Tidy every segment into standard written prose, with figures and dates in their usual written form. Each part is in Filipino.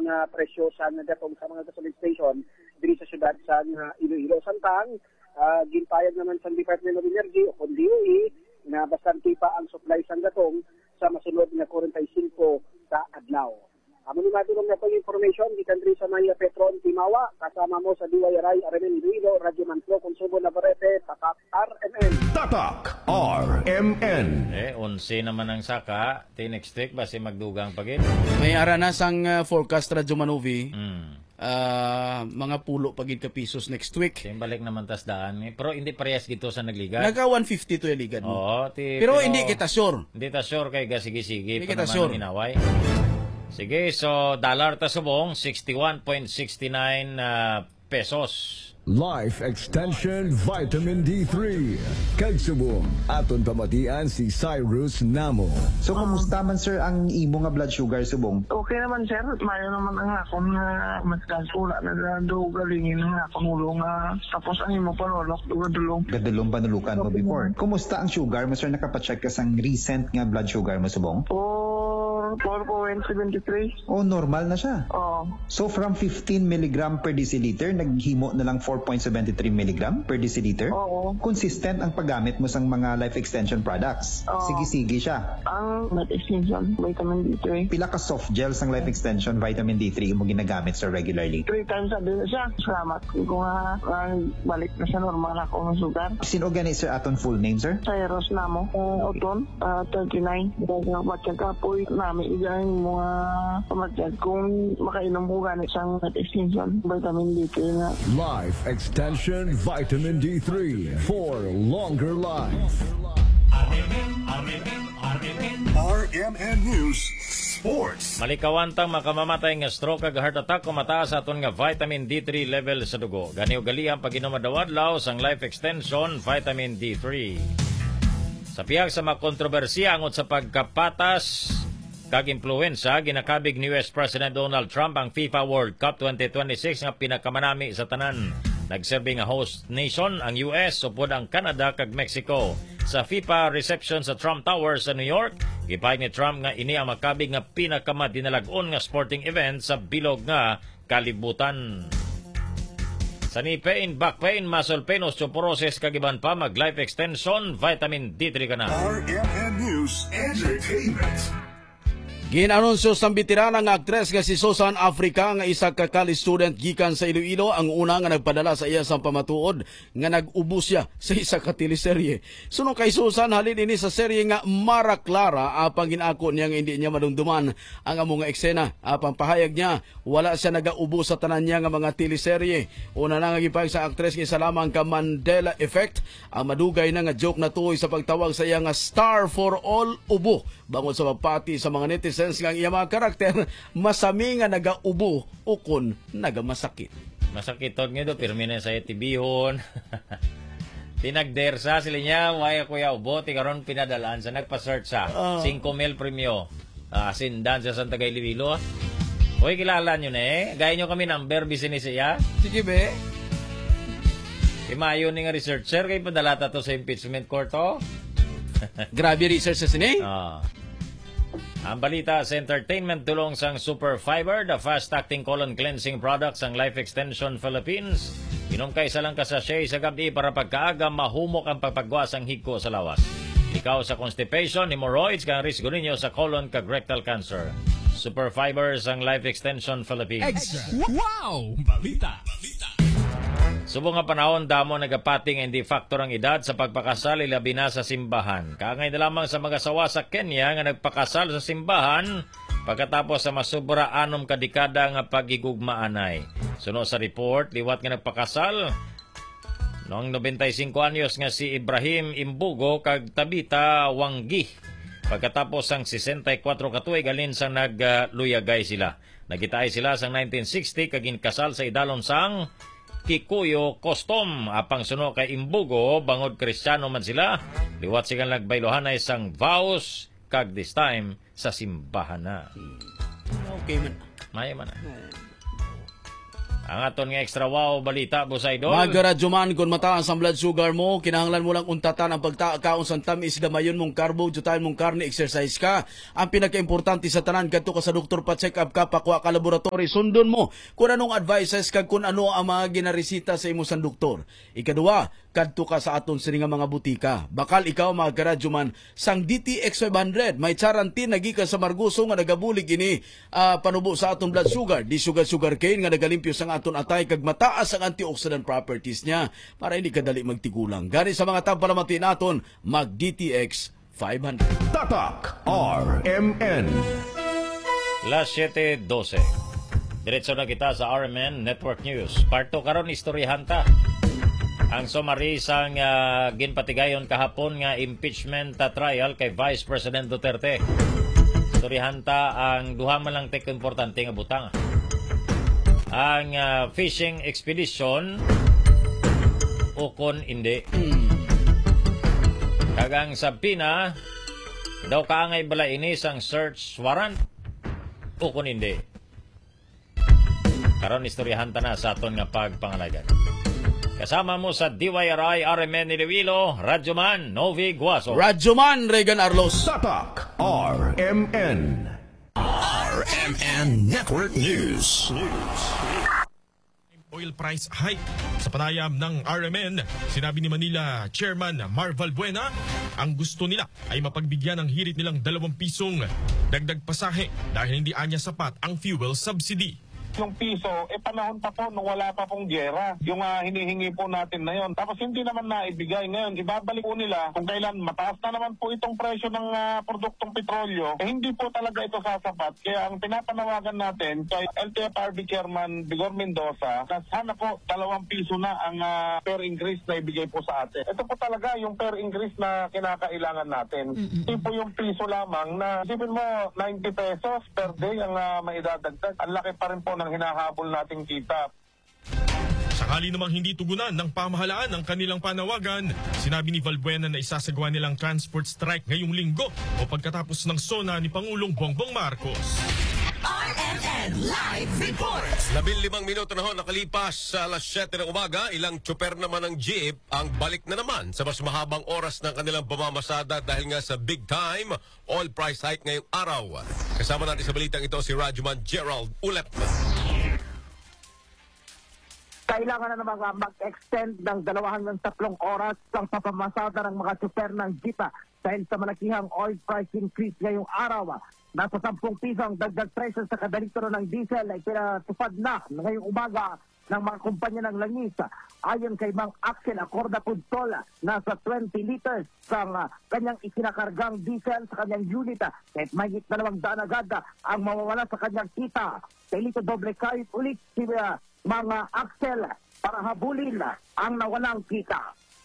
nga presyo sa nagatong sa mga gasoline station diri sa syudad sa Iloilo. Samtang ginpayag naman sa Department of Energy o DOE na bastante pa ang supply sa gatong sa masunod na 45 sa adlaw. Amo ni matulong na itong information gikan diri sa Maya Petron Timawa, kasama mo sa DYRI RMN Iloilo, Radyo Manflo, Consumo Navarrete, Tatak RMN. Tatak RMN. 11 naman ang saka, next week basi magdugang pagin. May aranas ang forecast Radyo Manovi. Mga pulo pagid ka pesos next week. Balik naman tas daan. Pero hindi parehas gito sa nagliga. Naka 150 to yung ligad mo. Pero hindi kita sure. Hindi ta sure kay gasigi-sige. Hindi kita sure. Inaway. Sige, so dollar ta subong 61.69 pesos. Life Extension Vitamin D3. Kagsubong aton pamatian si Cyrus Namo. So kumusta man sir ang imo nga blood sugar subong? Okay naman sir, mayo naman ang akong magkasula na galingin nga akong ulo nga tapos ang imo panulok dugadulong. Gadulong panulukan mo before. Kumusta ang sugar mo sir? Nakapacheck ka sang recent nga blood sugar mo subong? 4.73. Oh, normal na siya. Oo. So from 15 mg per deciliter, naghimo na lang 4.73 mg per deciliter? Oo. Consistent ang paggamit mo sang mga life extension products? Oo. Sige-sige siya. Ang life extension, vitamin D3. Pila ka soft gel sang life extension vitamin D3 mo ginagamit sir regularly? 3 times a day na siya. Salamat. Kung balik na sa normal ako ng sugar. Sino gani sir aton full name sir? Cyrus Namo. Oton, 39. Batyang kapoy namin igayang mga pamatyag kung makainom ko ganit sang life extension vitamin D3 nga. Life Extension Vitamin D3 for longer life. RMN News Sports. Malikawantang makamamatay nga stroke ag heart attack kung mataas aton nga vitamin D3 level sa dugo. Gani ugali ang pag-inom adlaw sang life extension vitamin D3. Sa piyag sa mga kontrobersiya angot sa pagkapatas kag impluwensa, ginakabig ni US President Donald Trump ang FIFA World Cup 2026 nga pinakamanami sa tanan. Nagserbi nga host nation ang US upod ang Canada kag Mexico. Sa FIFA reception sa Trump Tower sa New York, gipahayag ni Trump nga ini ang makabig nga pinakamadinalagon nga sporting event sa bilog nga kalibutan. Sa knee pain, back pain, muscle pain, osteoporosis kag iban pa mag life extension vitamin D3 ka na. RMN News Entertainment. Ginanunsyo sa veterana nga aktres nga si Susan Africa nga isa ka college student gikan sa Iloilo ang una nga nagpadala sa iya sa pamatuod nga nag-ubos siya sa isa ka teleserye. Suno kay Susan halin ini sa serye nga Mara Clara apang ginako niya nga hindi niya madumduman ang among nga eksena. Apang pahayag niya wala siya nagaubos sa tanan niya nga mga teleserye. Una na nga gipahayag sa aktres nga isa lamang ka Mandela Effect ang madugay na nga joke na tuoy sa pagtawag sa iya nga Star for All Ubo bangod sa pagpati sa mga netizens nga iya mga karakter masami nga nagaubo o kun nagamasakit. Masakit tod nga do pirmi na sa tibihon. Tinagdersa sila niya waya kuya ubo ti karon pinadalaan sa nagpa-search sa 5,000 premyo. Sindan sa Santa Gailivilo. Oy kilala nyo na gaya nyo kami number business siya. Sige be. Imayo ni nga researcher kay padala ta to sa impeachment court to. Grabe research sa sini. Ang balita sa entertainment tulong sang Super Fiber, the fast-acting colon cleansing product sang Life Extension Philippines. Inom kay isa lang ka sachet sa gabi para pagkaaga mahumok ang pagpagwas ang higko sa lawas. Ikaw sa constipation, hemorrhoids, kang risgo ninyo sa colon kag rectal cancer. Super Fiber sang Life Extension Philippines. Extra! Wow! Balita! Subong nga panahon damo nagapating hindi factor ang edad sa pagpakasal ilabi na sa simbahan. Kaangay na lamang sa mga sawa sa Kenya nga nagpakasal sa simbahan pagkatapos sa masubra 6 ka dekada nga pagigugmaanay. Suno sa report, liwat nga nagpakasal noong 95 anyos nga si Ibrahim Imbugo kag Tabita Wanggi. Pagkatapos ang 64 katuig alin sang nagluyagay sila. Nagitay sila sang 1960 kag ginkasal sa idalom sang Kikuyo Custom. Apang suno kay Imbugo bangod Kristiyano man sila, liwat silang nagbaylohan ay isang vows kag this time sa simbahan na. Okay man. Maya man na. Ang aton nga extra wow balita, Boss Idol. Magaradyo man kung mataas ang blood sugar mo, kinahanglan mo lang untatan ang pagtakaon sa tamis gamayon mong carbo, jutayon mong karne, exercise ka. Ang pinaka-importante sa tanan, kadto ka sa doktor pa check up ka, pakwa ka laboratory, sundon mo kung anong advices kag kung ano ang mga ginaresita sa imo sang doktor. Ikaduwa, kadto ka sa aton sini nga mga butika. Bakal ikaw magaradyo man sang DTX 500, may charantin nagika sa Marguso nga nagabulig ini panubo sa aton blood sugar, di sugar cane nga nagalimpyo sang aton atay kag mataas ang antioxidant properties niya para hindi kadali magtigulang. Gani sa mga tampalamati naton, mag DTX 500. Tatak RMN. Las 7:12. Diretso na kita sa RMN Network News. Parto karon istoryahan ta. Ang summary sang ginpatigayon kahapon nga impeachment trial kay Vice President Duterte. Istoryahan ta ang duha man lang tek importante nga butang. Ang fishing expedition o kon hindi. Kagang sabina daw kaangay bala ini sang search warrant o kon hindi. Karon istoryahan ta na sa aton nga pagpangalagan. Kasama mo sa DYRI RMN Iloilo, Radyoman Novi Guaso. Radyoman Regan Arlos. Tatak RMN. RMN Network News. Oil price hike. Sa panayam ng RMN, sinabi ni Manila Chairman Mar Valbuena, ang gusto nila ay mapagbigyan ng hirit nilang 2 pisong dagdag pasahe dahil hindi anya sapat ang fuel subsidy. Yung piso, panahon pa po nung wala pa pong gyera. Yung hinihingi po natin na yon. Tapos hindi naman naibigay ngayon. Ibabalik po nila kung kailan mataas na naman po itong presyo ng produktong petrolyo. Hindi po talaga ito sasapat. Kaya ang pinapanawagan natin kay LTFRB Chairman Vigor Mendoza na sana po 2 piso na ang per increase na ibigay po sa atin. Ito po talaga yung per increase na kinakailangan natin. Hindi po yung piso lamang na isipin mo 90 pesos per day ang maidadagdag. Ang laki pa rin po ng hinahabol nating kita. Sakali namang hindi tugunan ng pamahalaan ang kanilang panawagan, sinabi ni Valbuena na isasagawa nilang transport strike ngayong linggo o pagkatapos ng SONA ni Pangulong Bongbong Marcos. RMN Live Report. 15 minuto na ho nakalipas sa alas 7 ng umaga, ilang tsuper naman ng jeep ang balik na naman sa mas mahabang oras ng kanilang pamamasada dahil nga sa big time oil price hike ngayong araw. Kasama natin sa balitang ito si Radyoman Gerald Ulep. Kailangan na naman mag-extend ng 2 hanggang 3 oras ang papamasada ng mga tsuper ng jeep dahil sa malakihang oil price increase ngayong araw. Nasa 10 piso ang dagdag presyo sa kada litro ng diesel ay pinatupad na ngayong umaga ng mga kumpanya ng langis. Ayon kay Mang Axel Acorda Pudsola, nasa 20 liters ang kanyang ikinakargang diesel sa kanyang unit. Kahit mahigit 200 agad ang mawawala sa kanyang kita. Kaya ito doble kahit ulit si Mga Axel para habulin ang nawalang kita.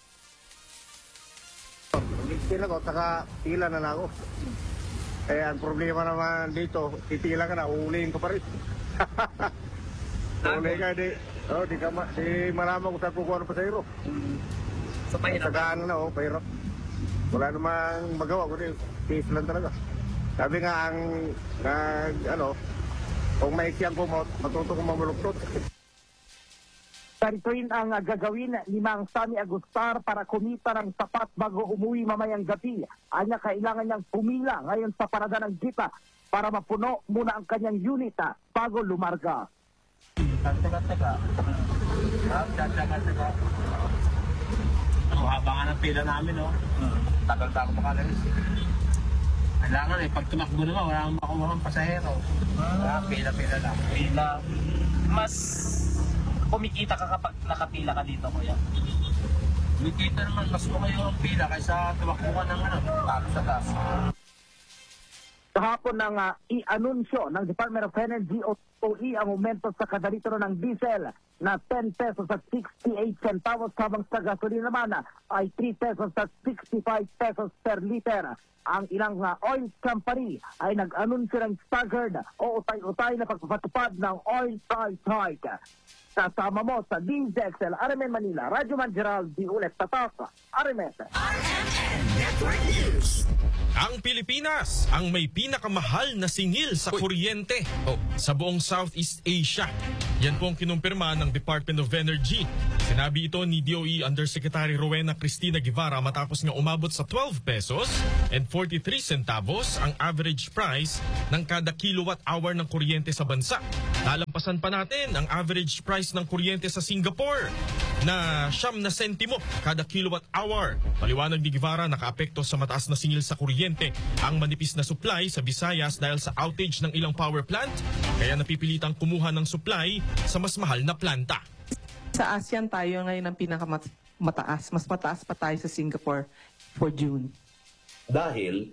Pila ko, saka pila na ako. Kaya ang problema naman dito, titila ka na, uulihin ko pa rin. Uli ka, di malaman kung saan kukuha ng pasayro. So, pahirap? Saka pahirap. Wala namang magawa, kundi case lang talaga. Sabi nga kung maiksi ang kumot, matuto kong mamuluktot. Ganito rin ang gagawin ni Mang Sammy Agustar para kumita ng sapat bago umuwi mamayang gabi. Anya kailangan niyang pumila ngayon sa parada ng jeep para mapuno muna ang kanyang unit bago lumarga. Teka. Haba nga ng pila namin, no? Tagal-tagal makalalis. Kailangan pag tumakbo naman, wala akong makuha ng pasahero. Pila-pila lang. Pila. Mas kumikita ka kapag nakapila ka dito, kuya? Kumikita naman, mas kumayo ang pila kaysa tumakbo ka ng talo sa gas. Kahapon nang i-anunsyo ng Department of Energy o OE ang aumento sa kada litro ng diesel na 10 pesos at 68 centavos habang sa gasolina naman ay 3 pesos at 65 pesos per liter. Ang ilang oil company ay nag-anunsyo ng staggered o utay-utay na pagpapatupad ng oil price hike. Kasama mo sa DZXL RMN Manila, Radyoman Gerald D. Ulet Tatak, RMN Network News. Ang Pilipinas ang may pinakamahal na singil sa kuryente sa buong Southeast Asia. Yan po ang kinumpirma ng Department of Energy. Sinabi ito ni DOE Undersecretary Rowena Cristina Guevara matapos nga umabot sa 12 pesos and 43 centavos ang average price ng kada kilowatt hour ng kuryente sa bansa. Lalampasan pa natin ang average price ng kuryente sa Singapore na 9 sentimo kada kilowatt hour. Paliwanag ni Guevara, nakaapekto sa mataas na singil sa kuryente ang manipis na supply sa Visayas dahil sa outage ng ilang power plant, kaya napipilitang kumuha ng supply sa mas mahal na planta. Sa ASEAN tayo ngayon ang pinakamataas. Mas mataas pa tayo sa Singapore for June. Dahil?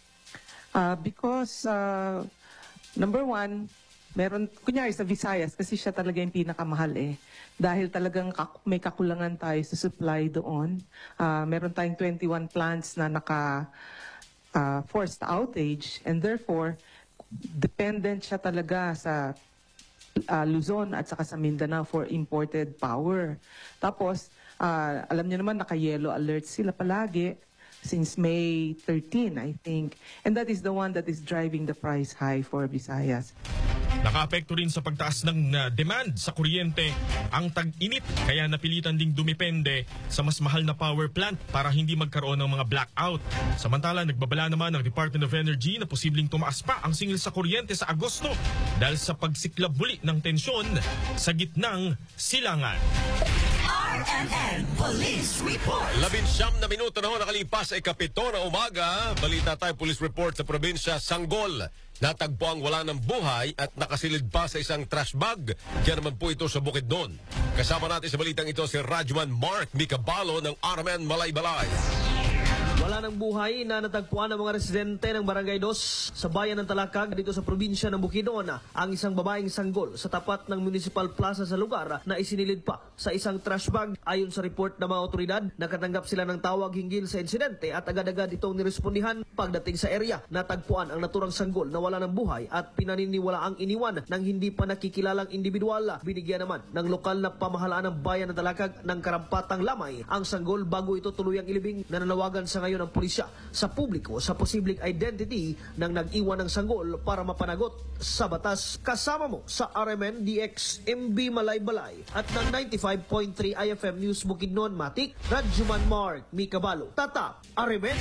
Because, number one, meron, kunyari sa Visayas, kasi siya talaga yung pinakamahal eh. Dahil talagang may kakulangan tayo sa supply doon. Meron tayong 21 plants na forced outage, and therefore, dependent siya talaga sa Luzon at saka sa Mindanao for imported power. Tapos, alam niyo naman, naka-yellow alert sila palagi since May 13, I think. And that is the one that is driving the price high for Visayas. Nakaapekto rin sa pagtaas ng demand sa kuryente ang tag-init, kaya napilitan ding dumepende sa mas mahal na power plant para hindi magkaroon ng mga blackout. Samantala, nagbabala naman ng Department of Energy na posibleng tumaas pa ang singil sa kuryente sa Agosto dahil sa pagsiklab muli ng tensyon sa gitnang silangan. RMN Police Report. 19 na minuto na ho nakalipas ay 7 na umaga. Balita tayo, police report sa probinsya Sanggol. Natagpo ang wala ng buhay at nakasilid pa sa isang trash bag. Diyan naman po ito sa Bukidnon. Kasama natin sa balitang ito si Radyoman Mark Micabalo ng RMN Malaybalay. Wala ng buhay na natagpuan ng mga residente ng Barangay 2 sa bayan ng Talakag dito sa probinsya ng Bukidnon ang isang babaeng sanggol sa tapat ng Municipal Plaza sa lugar na isinilid pa sa isang trash bag. Ayon sa report ng mga otoridad, nakatanggap sila ng tawag hinggil sa insidente at agad-agad itong nirespondihan. Pagdating sa area, natagpuan ang naturang sanggol na wala ng buhay at pinaniniwalaang iniwan ng hindi pa nakikilalang individual. Binigyan naman ng lokal na pamahalaan ng bayan ng Talakag ng karampatang lamay ang sanggol bago ito tuluyang ilibing. Nananawagan sa ngayon ng pulisya sa publiko sa posibleng identity ng nag-iwan ng sanggol para mapanagot sa batas. Kasama mo sa RMN DX MB Malaybalay at ng 95.3 IFM News Bukidnon Matik, Radyoman Mark Micabalo. Tata, RMN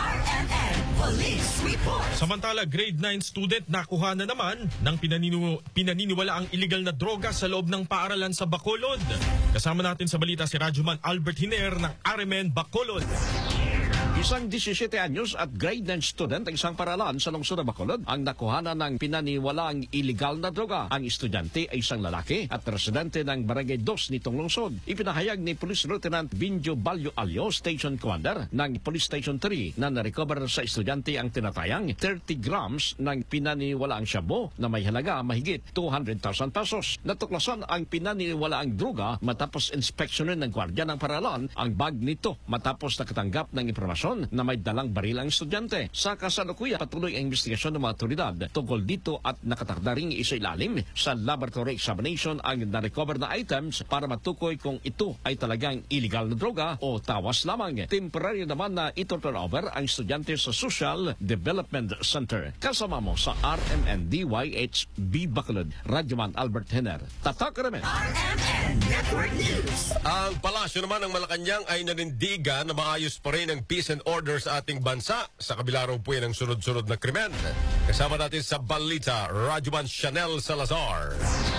Police Report. Samantala, grade 9 student nakuha na naman ng pinaniniwalaang illegal na droga sa loob ng paaralan sa Bacolod. Kasama natin sa balita si Radyoman Albert Hiner ng RMN Bacolod. Isang 17 anyos at grade 9 student ng isang paralan sa lungsod ng Bacolod ang nakuhanan ng pinaniwalaang illegal na droga. Ang estudyante ay isang lalaki at residente ng Barangay 2 nitong lungsod. Ipinahayag ni Police Lieutenant Binjo Balyo Alio, Station Commander ng Police Station 3, na narecover sa estudyante ang tinatayang 30 grams ng pinaniwalaang shabu na may halaga mahigit 200,000 pesos. Natuklasan ang pinaniwalaang droga matapos inspeksyonin ng gwardya ng paralan ang bag nito matapos nakatanggap ng impormasyon na may dalang baril ang estudyante. Sa kasalukuyan, patuloy ang investigasyon ng mga otoridad tungkol dito at nakatakda ring isailalim sa laboratory examination ang na-recover na items para matukoy kung ito ay talagang illegal na droga o tawas lamang. Temporary naman na ito turnover ang estudyante sa Social Development Center. Kasama mo sa RMN DYHB Bacolod, Radyoman Albert Hiner. Tatak Ramen. RMN Network News. Ang palasyo naman ng Malacanang ay nanindigan na maayos pa rin ang peace and order sa ating bansa sa kabila raw po yan ng sunod-sunod na krimen. Kasama natin sa balita, Radyoman Chanel Salazar.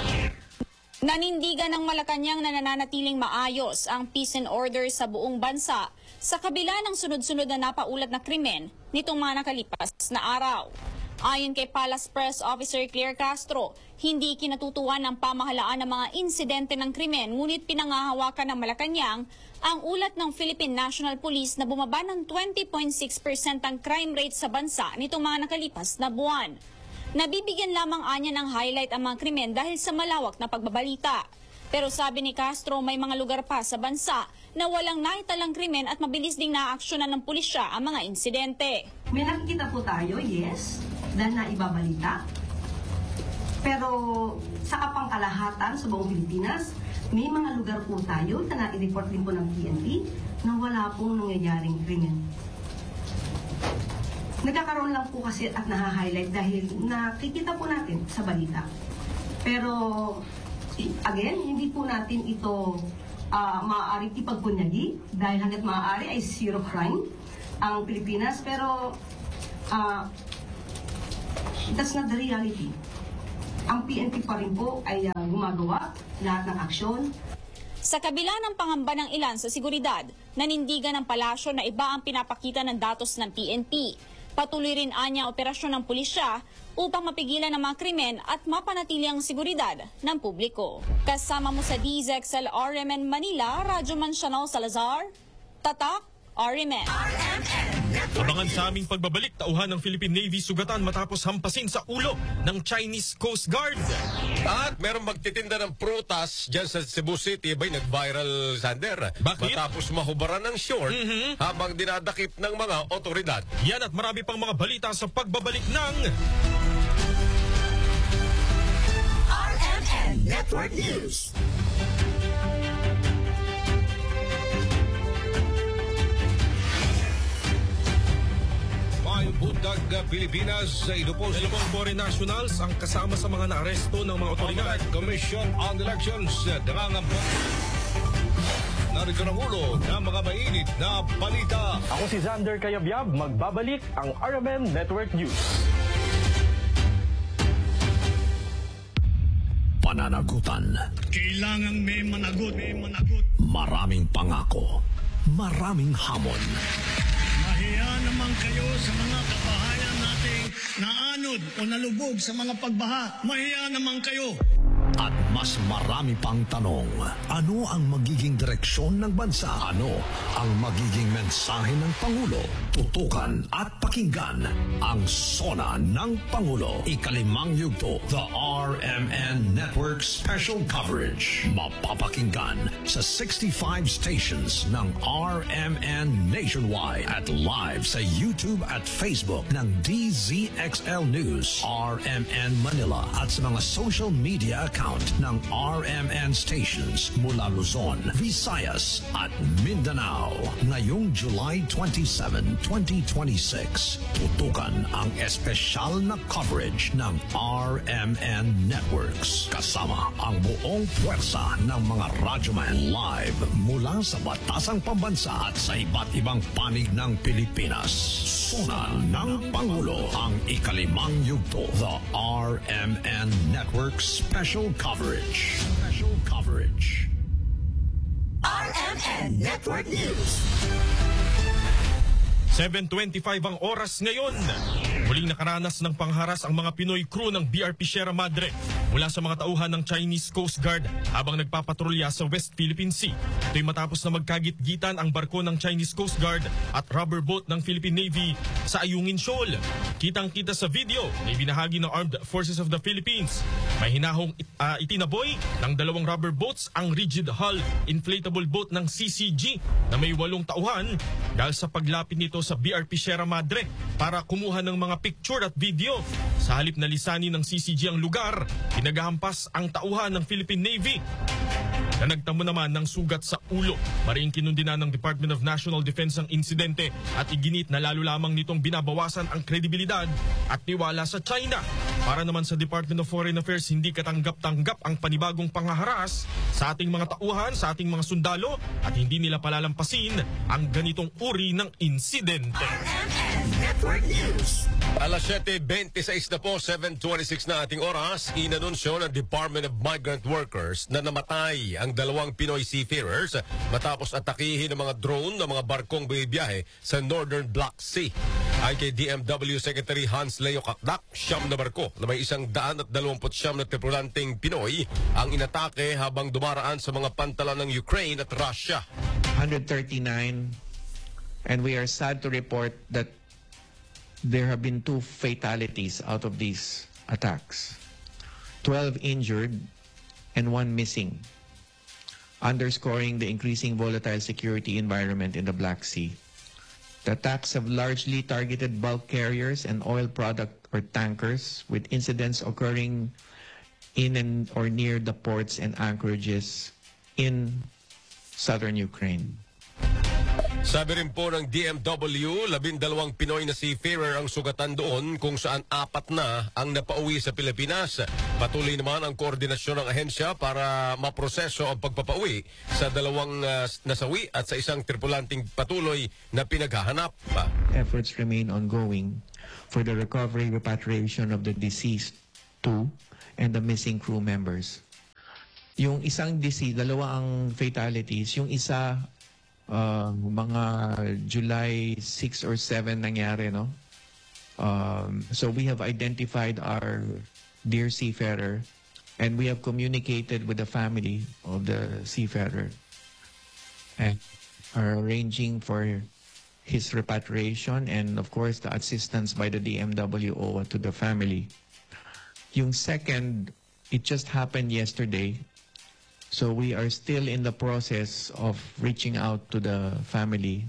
Nanindigan ng Malacanang na nananatiling maayos ang peace and order sa buong bansa sa kabila ng sunod-sunod na napaulat na krimen nitong mga nakalipas na araw. Ayon kay Palace Press Officer Claire Castro, hindi kinatutuwa ng pamahalaan ng mga insidente ng krimen, ngunit pinangahawakan ng Malacanang ang ulat ng Philippine National Police na bumaba ng 20.6% ang crime rate sa bansa nitong mga nakalipas na buwan. Nabibigyan lamang anya ng highlight ang mga krimen dahil sa malawak na pagbabalita. Pero sabi ni Castro, may mga lugar pa sa bansa na walang naitalang krimen at mabilis ding naaaksyonan ng pulisya ang mga insidente. May nakikita po tayo, yes, dahil naibabalita. Pero sa kapangkalahatan sa buong Pilipinas, may mga lugar po tayo na nai-report din po ng PNP na wala pong nangyayaring krimen. Nagkakaroon lang po kasi at naha-highlight dahil nakikita po natin sa balita. Pero Again, hindi po natin ito maaari ipagpunyagi dahil hanggat maaari ay zero crime ang Pilipinas, pero that's not the reality. Ang PNP pa rin po ay gumagawa lahat ng aksyon. Sa kabila ng pangamba ng ilan sa seguridad, nanindigan ng palasyo na iba ang pinapakita ng datos ng PNP. Patuloy rin anya ang operasyon ng pulisya upang mapigilan ang mga krimen at mapanatili ang seguridad ng publiko. Kasama mo sa DZXL RMN Manila, Radyo Mansiano Salazar, Tatak RMN. Abangan sa aming pagbabalik, tauhan ng Philippine Navy sugatan matapos hampasin sa ulo ng Chinese Coast Guard. At meron magtitinda ng prutas dyan sa Cebu City, ba'y nag-viral, Sander? Bakit? Matapos mahubaran ng short habang dinadakip ng mga otoridad. Yan at marami pang mga balita sa pagbabalik ng RMN Network News. May budag Pilipinas sa idupos ng foreign nationals ang kasama sa mga naaresto ng mga otoridad. Commission on Elections nangangamba. Narito ang ulo ng mga mainit na balita. Ako si Xander Kayabyab, magbabalik ang RMN Network News. Pananagutan. Kailangang may managot. Maraming pangako. Maraming hamon. Mahiya naman kayo sa mga kabahayan nating naanod o nalubog sa mga pagbaha. Mahiya naman kayo. At mas marami pang tanong. Ano ang magiging direksyon ng bansa? Ano ang magiging mensahe ng Pangulo? Tutukan at pakinggan ang Sona ng Pangulo. Ikalimang yugto, the RMN Network Special Coverage. Mapapakinggan sa 65 stations ng RMN nationwide at live sa YouTube at Facebook ng DZXL News, RMN Manila at sa mga social media account ng RMN stations mula Luzon, Visayas at Mindanao. Ngayong July 27, 2026, tutukan ang espesyal na coverage ng RMN Networks kasama ang buong puwersa ng mga radyoman live mula sa batasang pambansa at sa iba't ibang panig ng Pilipinas. Sona ng Pangulo ang ikalimang yugto, the RMN Network Special Coverage. Special Coverage. RMN Network News. 7:25 ang oras ngayon. Muling nakaranas ng pangharas ang mga Pinoy crew ng BRP Sierra Madre mula sa mga tauhan ng Chinese Coast Guard habang nagpapatrolya sa West Philippine Sea. Ito'y matapos na magkagit-gitan ang barko ng Chinese Coast Guard at rubber boat ng Philippine Navy sa Ayungin Shoal. Kitang-kita sa video na ibinahagi ng Armed Forces of the Philippines. May hinahong itinaboy ng dalawang rubber boats ang rigid hull inflatable boat ng CCG na may 8 tauhan dahil sa paglapit nito sa BRP Sierra Madre para kumuha ng mga picture at video. Sa halip na lisanin ng CCG ang lugar, pinaghahampas ang tauhan ng Philippine Navy na nagtamo naman ng sugat sa ulo. Mariing kinundina ng Department of National Defense ang insidente at iginit na lalo lamang nitong binabawasan ang kredibilidad at tiwala sa China. Para naman sa Department of Foreign Affairs, hindi katanggap-tanggap ang panibagong panghaharas sa ating mga tauhan, sa ating mga sundalo at hindi nila palalampasin ang ganitong uri ng insidente. Network News. Alas 7:26 na po, 7:26 na ating oras, inanunsyo ng Department of Migrant Workers na namatay ang 2 Pinoy seafarers matapos atakihin ng mga drone ng mga barkong bumibiyahe sa Northern Black Sea. Ay kay DMW Secretary Hans Leo Kakdak, 9 na barko na may 129 na tripulanteng Pinoy ang inatake habang dumaraan sa mga pantalan ng Ukraine at Russia. 139, and we are sad to report that there have been 2 fatalities out of these attacks. 12 injured and 1 missing, underscoring the increasing volatile security environment in the Black Sea. The attacks have largely targeted bulk carriers and oil product or tankers, with incidents occurring in and or near the ports and anchorages in southern Ukraine. Sabi rin po ng DMW, 12 Pinoy na seafarer ang sugatan doon kung saan 4 na ang napauwi sa Pilipinas. Patuloy naman ang koordinasyon ng ahensya para maproseso ang pagpapauwi sa 2 nasawi at sa isang tripulanting patuloy na pinaghahanap. Efforts remain ongoing for the recovery repatriation of the deceased 2 and the missing crew members. Yung isang deceased, 2 ang fatalities. Yung isa, mga July 6 or 7 nangyari, no? So we have identified our dear seafarer and we have communicated with the family of the seafarer and are arranging for his repatriation and of course the assistance by the DMWO to the family. Yung second, it just happened yesterday. So we are still in the process of reaching out to the family.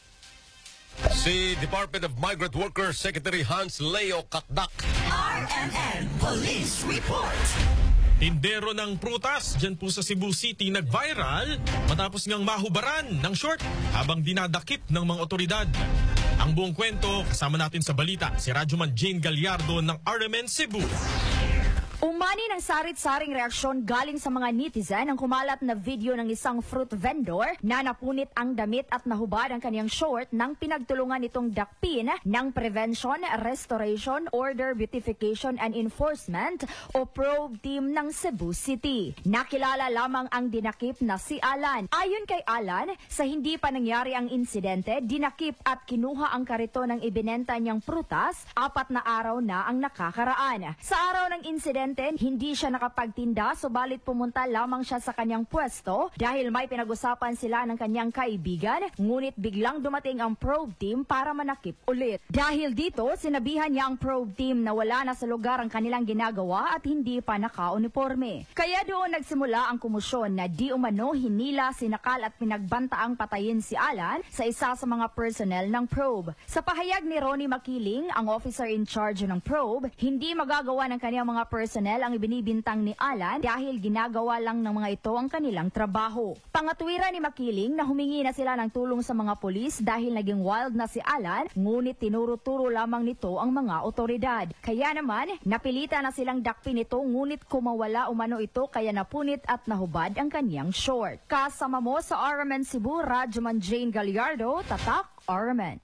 Si Department of Migrant Workers Secretary Hans Leo Kakdak. RMN Police Report. Tindero ng prutas dyan po sa Cebu City nag-viral matapos ngang mahubaran ng short habang dinadakip ng mga otoridad. Ang buong kwento kasama natin sa balita si Radyoman Jane Gallardo ng RMN Cebu. Umani ng sarit-saring reaksyon galing sa mga netizen ang kumalat na video ng isang fruit vendor na napunit ang damit at nahubad ang kanyang short nang pinagtulungan itong dakpin ng Prevention, Restoration, Order, Beautification and Enforcement o PROBE team ng Cebu City. Nakilala lamang ang dinakip na si Alan. Ayon kay Alan, sa hindi pa nangyari ang insidente, dinakip at kinuha ang kariton ng ibinenta niyang prutas, 4 na araw na ang nakakaraan. Sa araw ng insidente, hindi siya nakapagtinda, subalit pumunta lamang siya sa kanyang pwesto dahil may pinag-usapan sila ng kanyang kaibigan, ngunit biglang dumating ang probe team para manakip ulit. Dahil dito, sinabihan niya ang probe team na wala na sa lugar ang kanilang ginagawa at hindi pa naka-uniforme. Kaya doon nagsimula ang kumusyon na di umano hinila, sinakal at pinagbantaang patayin si Alan sa isa sa mga personnel ng probe. Sa pahayag ni Ronnie Makiling, ang officer in charge ng probe, hindi magagawa ng kanyang mga personnel ang ibinibintang ni Alan dahil ginagawa lang ng mga ito ang kanilang trabaho. Pangatwiran ni Makiling na humingi na sila ng tulong sa mga pulis dahil naging wild na si Alan, ngunit tinuro-turo lamang nito ang mga otoridad. Kaya naman, napilitan na silang dakpin ito ngunit kumawala umano ito kaya napunit at nahubad ang kanyang short. Kasama mo sa RMN Cebu, Radyoman Jane Gallardo, Tatak, RMN.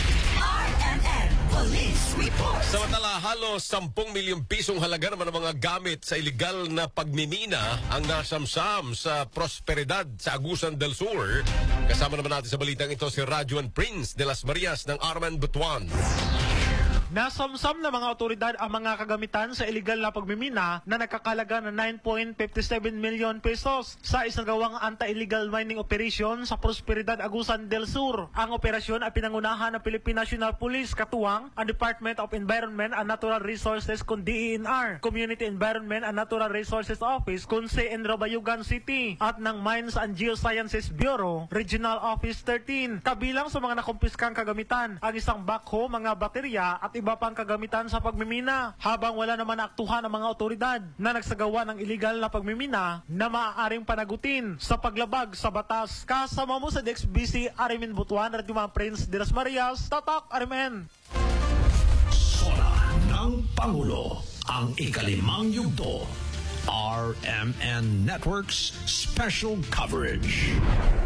RMN Police Report. Samantala, halos 10 milyong pisong halaga naman ng mga gamit sa iligal na pagmimina ang nasamsam sa Prosperidad sa Agusan del Sur. Kasama naman natin sa balitang ito si Radyoman Prince de las Marias ng RMN Butuan. Nasamsam na mga otoridad ang mga kagamitan sa iligal na pagmimina na nagkakalaga na 9.57 million pesos sa isang gawang anti-illegal mining operation sa Prosperidad, Agusan del Sur. Ang operasyon ay pinangunahan ng Philippine National Police katuwang ang Department of Environment and Natural Resources kung DENR, Community Environment and Natural Resources Office kung CN Robayugan City at ng Mines and Geosciences Bureau, Regional Office 13. Kabilang sa mga nakumpiskang kagamitan ang isang backhoe, mga baterya at iba pang kagamitan sa pagmimina, habang wala naman aktuhan ng mga otoridad na nagsagawa ng illegal na pagmimina na maaaring panagutin sa paglabag sa batas. Kasama mo sa DXBC RMN Butuan, Radyoman Prince de las Marias, Tatak RMN. Sona ng Pangulo, ang ikalimang yugto. RMN Networks Special Coverage.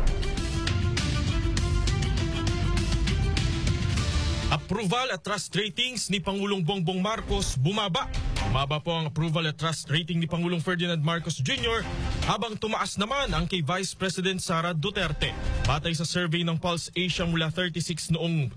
Approval at trust ratings ni Pangulong Bongbong Marcos bumaba. Bumaba po ang approval at trust rating ni Pangulong Ferdinand Marcos Jr. habang tumaas naman ang kay Vice President Sara Duterte. Batay sa survey ng Pulse Asia mula 36%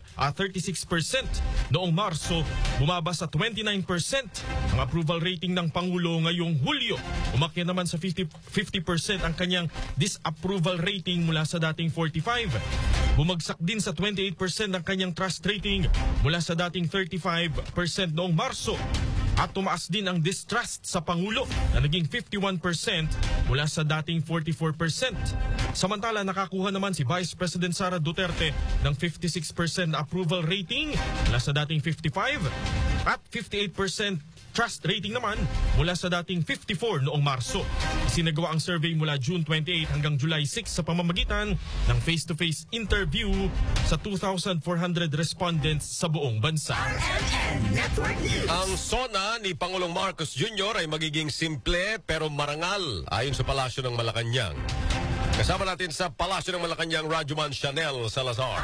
noong Marso, bumaba sa 29% ang approval rating ng Pangulo ngayong Hulyo. Umakyat naman sa 50% ang kanyang disapproval rating mula sa dating 45%. Bumagsak din sa 28% ang kanyang trust rating mula sa dating 35% noong Marso. At tumaas din ang distrust sa Pangulo na naging 51% mula sa dating 44%. Samantala, nakakuha naman si Vice President Sara Duterte ng 56% approval rating mula sa dating 55% at 58% Trust rating naman mula sa dating 54 noong Marso. Isinagawa ang survey mula June 28 hanggang July 6 sa pamamagitan ng face-to-face interview sa 2,400 respondents sa buong bansa. Ang SONA ni Pangulong Marcos Jr. ay magiging simple pero marangal ayon sa Palasyo ng Malacanang. Kasama natin sa Palasyo ng Malacanang, Rajuman Chanel Salazar.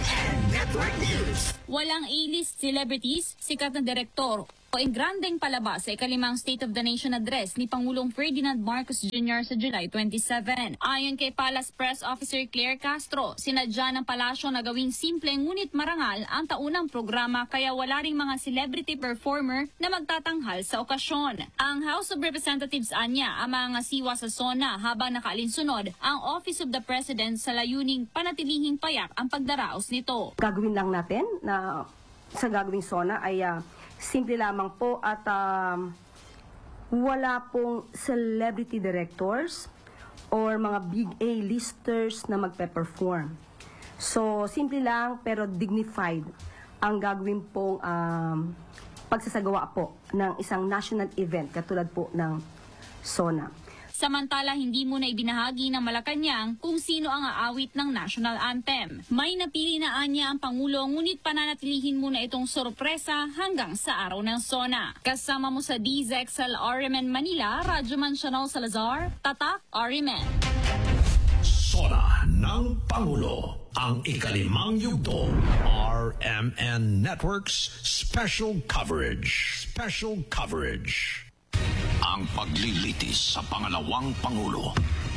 Walang A-list celebrities, sikat na direktor o engrandeng palabas sa ikalimang State of the Nation address ni Pangulong Ferdinand Marcos Jr. sa July 27. Ayon kay Palace Press Officer Claire Castro, sinadya ng palasyo na gawing simple ngunit marangal ang taunang programa kaya wala ring mga celebrity performer na magtatanghal sa okasyon. Ang House of Representatives anya ang mga siwa sa SONA habang nakaalinsunod ang Office of the President sa layuning panatilihing payak ang pagdaraos nito. Gagawin lang natin na sa gagawing SONA ay simple lamang po at wala pong celebrity directors or mga big A-listers na magpe-perform. So, simple lang pero dignified ang gagawin pong pagsasagawa po ng isang national event katulad po ng SONA. Samantala, hindi muna ibinahagi ng Malacanang kung sino ang aawit ng national anthem. May napili na anya ang Pangulo, ngunit pananatilihin muna itong sorpresa hanggang sa araw ng SONA. Kasama mo sa DZXL RMN Manila, Rajuman Chanel Salazar, Tatak RMN. SONA ng Pangulo, ang ikalimang yugto. RMN Networks Special Coverage. Special Coverage. Ang paglilitis sa pangalawang Pangulo.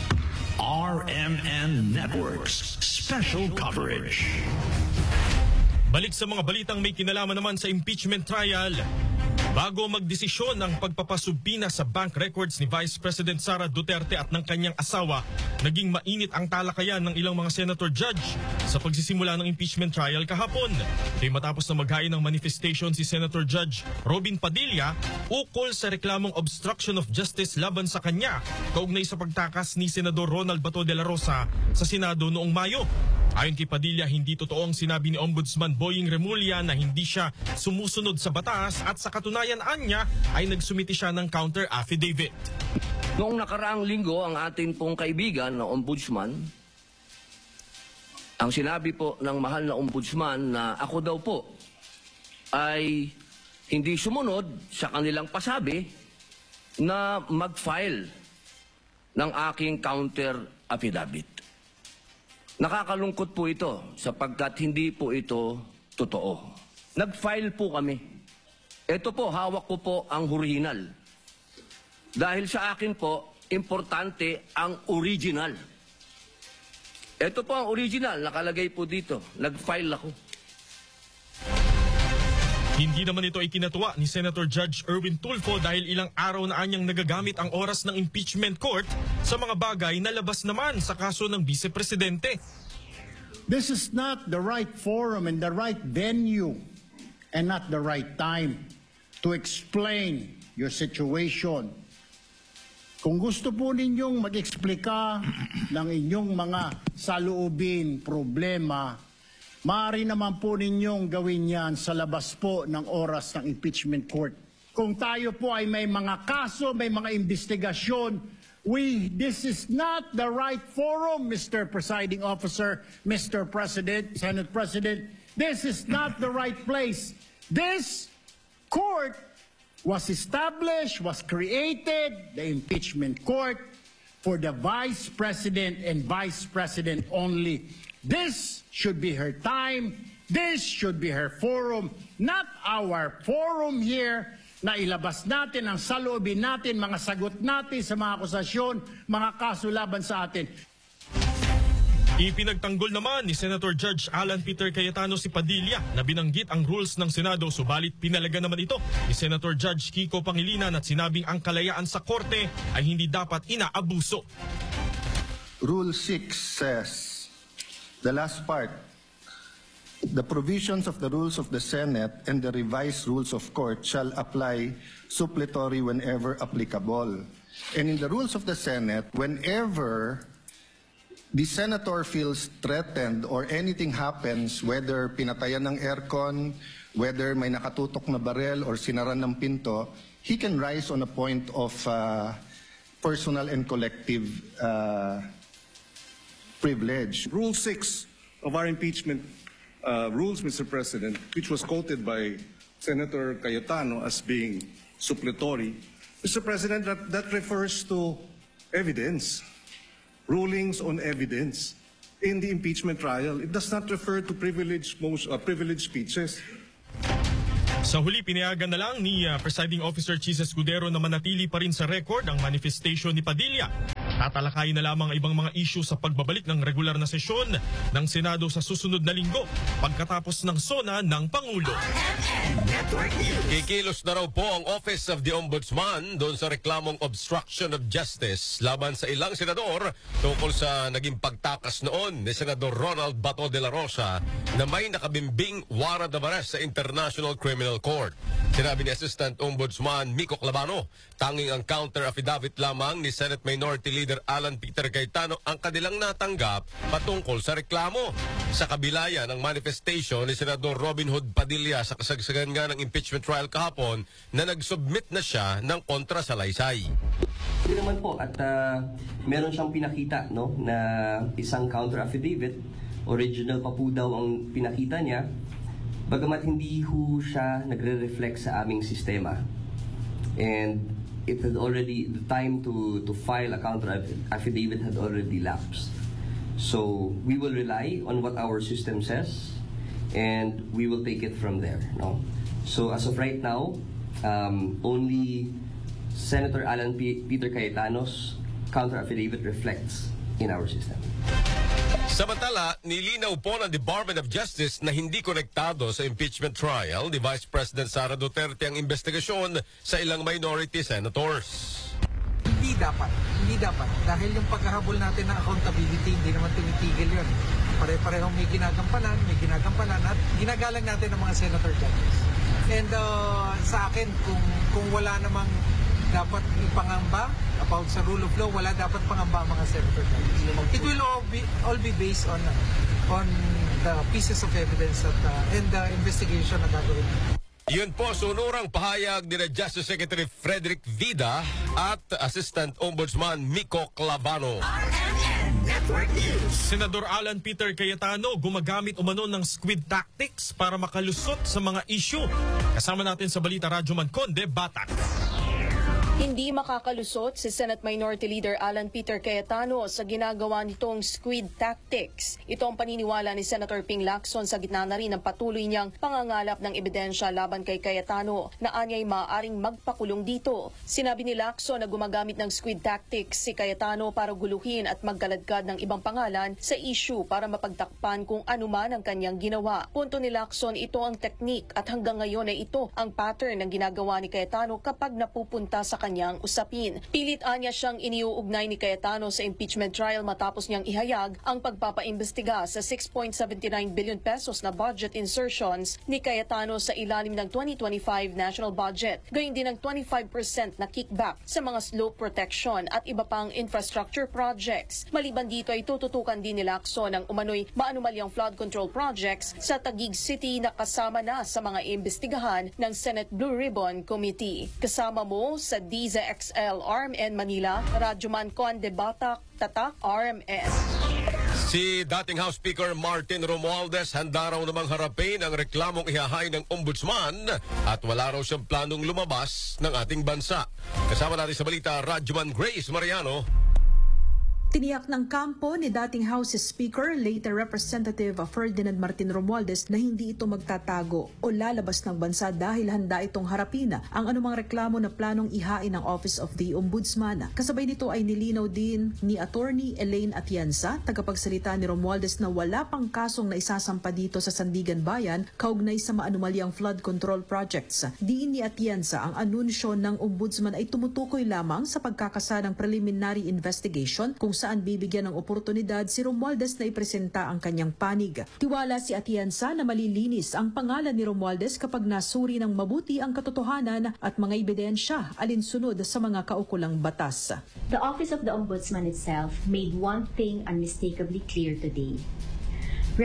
RMN Networks Special Coverage. Balik sa mga balitang may kinalaman naman sa impeachment trial. Bago magdesisyon ng pagpapasubpina sa bank records ni Vice President Sara Duterte at ng kanyang asawa, naging mainit ang talakayan ng ilang mga senator judge sa pagsisimula ng impeachment trial kahapon. Kaya matapos na maghain ng manifestation si Senator Judge Robin Padilla ukol sa reklamong obstruction of justice laban sa kanya kaugnay sa pagtakas ni Senador Ronald Bato de la Rosa sa Senado noong Mayo. Ayon kay Padilla, hindi totoong sinabi ni Ombudsman Boying Remulla na hindi siya sumusunod sa batas at sa katunayan anya ay nagsumiti siya ng counter affidavit. Noong nakaraang linggo, ang atin pong kaibigan na Ombudsman, ang sinabi po ng mahal na Ombudsman na ako daw po ay hindi sumunod sa kanilang pasabi na mag-file ng aking counter affidavit. Nakakalungkot po ito sapagkat hindi po ito totoo. Nag-file po kami. Ito po, hawak ko po ang original. Dahil sa akin po, importante ang original. Ito po ang original, nakalagay po dito. Nag-file ako. Hindi naman ito ikinatuwa ni Senator Judge Erwin Tulfo dahil ilang araw na anyang nagagamit ang oras ng impeachment court sa mga bagay na labas naman sa kaso ng vice-presidente. This is not the right forum and the right venue and not the right time to explain your situation. Kung gusto po ninyong mag-eksplika ng inyong mga saloobin, problema, maaari naman po ninyong gawin yan sa labas po ng oras ng impeachment court. Kung tayo po ay may mga kaso, may mga investigasyon, this is not the right forum, Mr. Presiding Officer, Mr. President, Senate President. This is not the right place. This court was established, was created, the impeachment court, for the Vice President and Vice President only. This should be her time. This should be her forum, not our forum here na ilabas natin ang saloobin natin, mga sagot natin sa mga akusasyon, mga kaso laban sa atin. Ipinagtanggol naman ni Senator Judge Alan Peter Cayetano si Padilla na binanggit ang rules ng Senado, subalit pinalaga naman ito ni Senator Judge Kiko Pangilinan at sinabing ang kalayaan sa korte ay hindi dapat inaabuso. Rule 6 says, the last part, the provisions of the rules of the Senate and the revised rules of court shall apply suppletory whenever applicable. And in the rules of the Senate, whenever the senator feels threatened or anything happens, whether pinatayan ng aircon, whether may nakatutok na barel or sinaran ng pinto, he can rise on a point of personal and collective privilege. Rule 6 of our impeachment rules, Mr. President, which was quoted by Senator Cayetano as being suppletory, Mr. President, that refers to evidence, rulings on evidence in the impeachment trial. It does not refer to privileged speeches. Sa huli, pinayagan na lang ni Presiding Officer Chis Escudero na manatili pa rin sa record ang manifestation ni Padilla. Tatalakayin na lamang ang ibang mga issue sa pagbabalik ng regular na sesyon ng Senado sa susunod na linggo pagkatapos ng SONA ng Pangulo. Kikilos na raw po ang Office of the Ombudsman doon sa reklamong obstruction of justice laban sa ilang senador tungkol sa naging pagtakas noon ni Senador Ronald Bato de la Rosa na may nakabimbing warrant of arrest sa International Criminal Court. Sinabi ni Assistant Ombudsman Miko Clavano, tanging ang counter affidavit lamang ni Senate Minority Leader Alan Peter Cayetano ang kanilang natanggap patungkol sa reklamo. Sa kabila yan ang manifestation ni Senador Robin Hood Padilla sa kasagsagan nga ng impeachment trial kahapon na nag-submit na siya ng kontrasalaysay. Hindi naman po at meron siyang pinakita no, na isang counter affidavit. Original pa po daw ang pinakita niya. Bagamat hindi ho siya nagre-reflect sa aming sistema. And it had already, the time to file a counter affidavit had already lapsed. So we will rely on what our system says and we will take it from there. No? So as of right now, only Senator Alan Peter Cayetano's counter affidavit reflects in our system. Samantala, nilinaw po ng Department of Justice na hindi konektado sa impeachment trial ni Vice President Sara Duterte ang investigasyon sa ilang minority senators. Hindi dapat. Dahil yung paghahabol natin ng accountability, hindi naman tumitigil yun. Pare-parehong may ginagampanan at ginagalang natin ng mga senator judges. And sa akin, kung wala namang dapat ipangamba about sa rule of law, wala dapat pangamba ang mga senator judges. It will all be based on the pieces of evidence and the investigation na gagawin. Yun po, sunurang pahayag ni Justice Secretary Frederick Vida at Assistant Ombudsman Miko Clavano. Senador Alan Peter Cayetano gumagamit umano ng squid tactics para makalusot sa mga issue. Kasama natin sa Balita Radyo Conde, Batak. Hindi makakalusot si Senate Minority Leader Alan Peter Cayetano sa ginagawa nitong squid tactics. Ito ang paniniwala ni Senator Ping Lacson sa gitna na rin ng patuloy niyang pangangalap ng ebidensya laban kay Cayetano na anya'y maaaring magpakulong dito. Sinabi ni Lacson na gumagamit ng squid tactics si Cayetano para guluhin at magkaladkad ng ibang pangalan sa issue para mapagtakpan kung ano man ang kanyang ginawa. Punto ni Lacson, ito ang teknik at hanggang ngayon ay ito ang pattern ng ginagawa ni Cayetano kapag napupunta sa kanyang usapin. Pilit anya siyang iniuugnay ni Cayetano sa impeachment trial matapos niyang ihayag ang pagpapaimbestiga sa 6.79 billion pesos na budget insertions ni Cayetano sa ilalim ng 2025 national budget. Gayun din ang 25% na kickback sa mga slope protection at iba pang infrastructure projects. Maliban dito ay tututukan din ni Lacson ang umano'y maanumalyang flood control projects sa Taguig City na kasama na sa mga imbestigahan ng Senate Blue Ribbon Committee. Kasama mo sa Diza XL RMN Manila, Radyoman Conde Batak, Tatak RMN. Si dating House Speaker Martin Romualdez handa raw namang harapin ang reklamong ihahain ng Ombudsman at wala raw siyang planong lumabas ng ating bansa. Kasama natin sa Balita, Radyoman Grace Mariano. Tiniyak ng kampo ni dating House Speaker, later Representative Ferdinand Martin Romualdez na hindi ito magtatago o lalabas ng bansa dahil handa itong harapin ang anumang reklamo na planong ihain ng Office of the Ombudsman. Kasabay nito ay nilinaw din ni Attorney Elaine Atienza, tagapagsalita ni Romualdez, na wala pang kasong na isasampa dito sa Sandigan Bayan kaugnay sa maanumalyang flood control projects. Diin ni Atienza ang anunsyo ng Ombudsman ay tumutukoy lamang sa pagkakasa ng preliminary investigation kung saan bibigyan ng oportunidad si Romualdez na ipresenta ang kanyang panig. Tiwala si Atienza na malilinis ang pangalan ni Romualdez kapag nasuri ng mabuti ang katotohanan at mga ebidensya alinsunod sa mga kaukulang batas. The Office of the Ombudsman itself made one thing unmistakably clear today.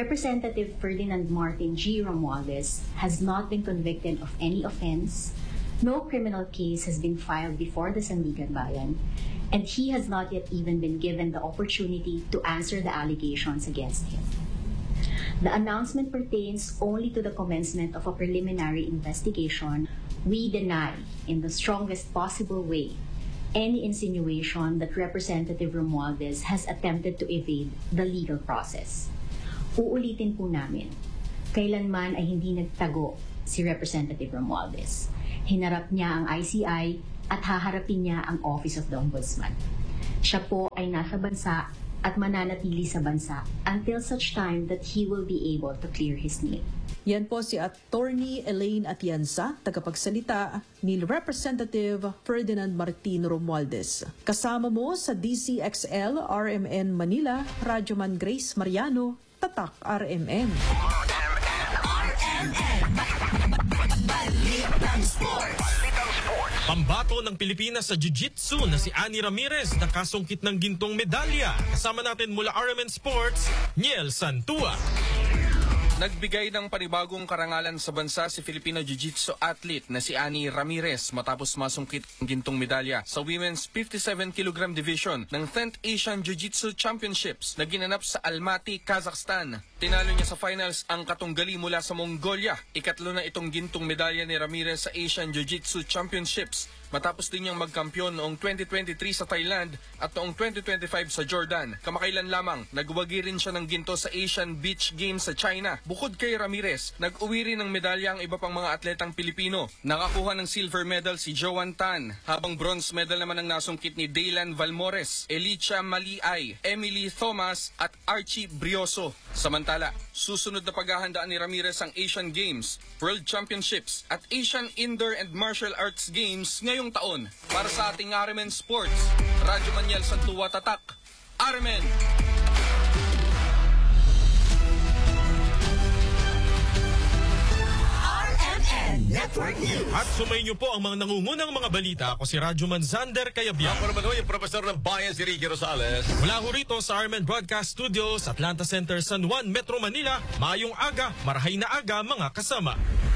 Representative Ferdinand Martin G. Romualdez has not been convicted of any offense, No criminal case has been filed before the Sandigan Bayan, and he has not yet even been given the opportunity to answer the allegations against him. The announcement pertains only to the commencement of a preliminary investigation. We deny, in the strongest possible way, any insinuation that Representative Romualdez has attempted to evade the legal process. Uulitin po namin, kailanman ay hindi nagtago si Representative Romualdez. Hinarap niya ang ICI at haharapin niya ang Office of the Ombudsman. Siya po ay nasa bansa at mananatili sa bansa until such time that he will be able to clear his name. Yan po si Attorney Elaine Atienza, tagapagsalita ni Representative Ferdinand Martin Romualdez. Kasama mo sa DCXL RMN Manila, Radyoman Grace Mariano, Tatak RMN. Pambato ng Pilipinas sa Jiu-Jitsu na si Annie Ramirez na kasungkit ng gintong medalya. Kasama natin mula RMN Sports, Niel Santua. Nagbigay ng panibagong karangalan sa bansa si Filipino Jiu-Jitsu athlete na si Annie Ramirez matapos masungkit ng gintong medalya sa Women's 57 kg division ng 10th Asian Jiu-Jitsu Championships na ginanap sa Almaty, Kazakhstan. Tinalo niya sa finals ang katunggali mula sa Mongolia. Ikatlo na itong gintong medalya ni Ramirez sa Asian Jiu-Jitsu Championships matapos din niyang magkampiyon noong 2023 sa Thailand at noong 2025 sa Jordan. Kamakailan lamang, nagwagi rin siya ng ginto sa Asian Beach Games sa China. Bukod kay Ramirez, nag-uwi rin ng medalya ang iba pang mga atletang Pilipino. Nakakuha ng silver medal si Joan Tan, habang bronze medal naman ang nasungkit ni Daylan Valmores, Elicha Maliay, Emily Thomas at Archie Brioso. Samantala, susunod na paghahandaan ni Ramirez ang Asian Games, World Championships at Asian Indoor and Martial Arts Games ngayong taon. Para sa ating RMN Sports, Radyo Maniel Santua Tatak, RMN! Network News. At sumay niyo po ang mga nangungunang mga balita. Ako si Radyoman Zander Kayabia. Ako naman ho, yung Profesor ng Bayan, si Ricky Rosales. Mula ho rito sa RMN Broadcast Studios, Atlanta Center, San Juan, Metro Manila. Maayong aga, marahay na aga mga kasama.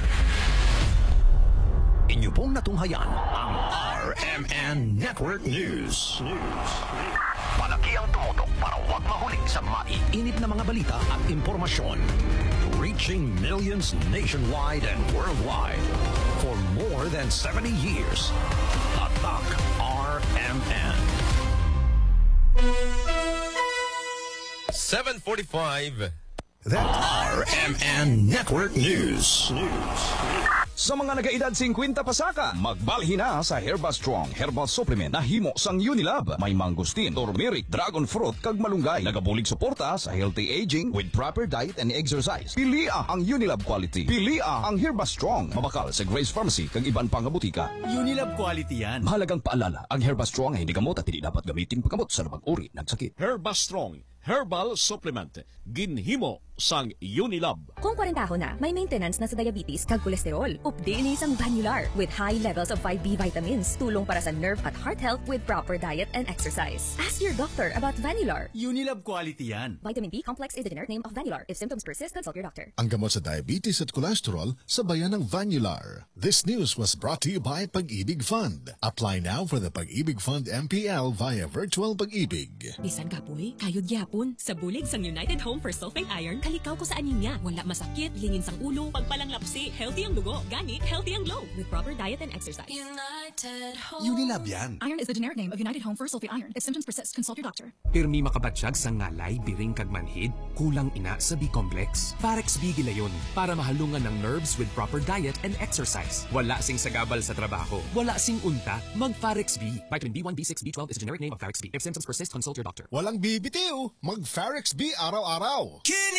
Inyo pong natunghayan ang RMN Network News. Malaki ang tumutok para huwag mahuling sa maiinit na mga balita at impormasyon. Reaching millions nationwide and worldwide for more than 70 years. Tatak RMN. 7:45. That's RMN Network News. Sa mga nagaedad 50 pasaka, magbalhin na sa Herba Strong Herbal Supplement na himo sang Unilab. May mangustin, turmeric, dragon fruit, kag malunggay. Nagabulig suporta sa healthy aging with proper diet and exercise. Pilia ang Unilab quality. Pilia ang Herba Strong. Mabakal sa Grace Pharmacy kag iban pang butika. Unilab quality yan. Mahalagang paalala, ang Herba Strong ay hindi gamot at hindi dapat gamitin paggamot sa labang uri ng sakit. Herba Strong Herbal Supplement. Ginhimo sang Unilab. Kung 40 na, may maintenance na sa diabetes kag kolesterol. Updi ni isang Vanular with high levels of 5B vitamins. Tulong para sa nerve at heart health with proper diet and exercise. Ask your doctor about Vanular. Unilab quality yan. Vitamin B complex is the generic name of Vanular. If symptoms persist, consult your doctor. Ang gamot sa diabetes at cholesterol sa bayan ng Vanular. This news was brought to you by Pag-ibig Fund. Apply now for the Pag-ibig Fund MPL via Virtual Pag-ibig. Bisan kapoy, kayod gyapon. Sa bulig sang United Home for Sulfate Iron, kalikaw ko sa anemia. Wala masakit, lingin sang ulo, pagpalanglapsi, healthy ang dugo, gani, healthy ang glow. With proper diet and exercise. United Home. Unilab yan. Iron is the generic name of United Home for Sulfate Iron. If symptoms persist, consult your doctor. Pirmi makabatsyag sa ngalay, biring kag manhid, kulang ina sa B-complex. Parex B gilayon para mahalungan ng nerves with proper diet and exercise. Wala sing sagabal sa trabaho. Wala sing unta, mag-Parex B. Vitamin B1, B6, B12 is the generic name of Parex B. If symptoms persist, consult your doctor. Walang bibitiw, mag-Farex B araw-araw.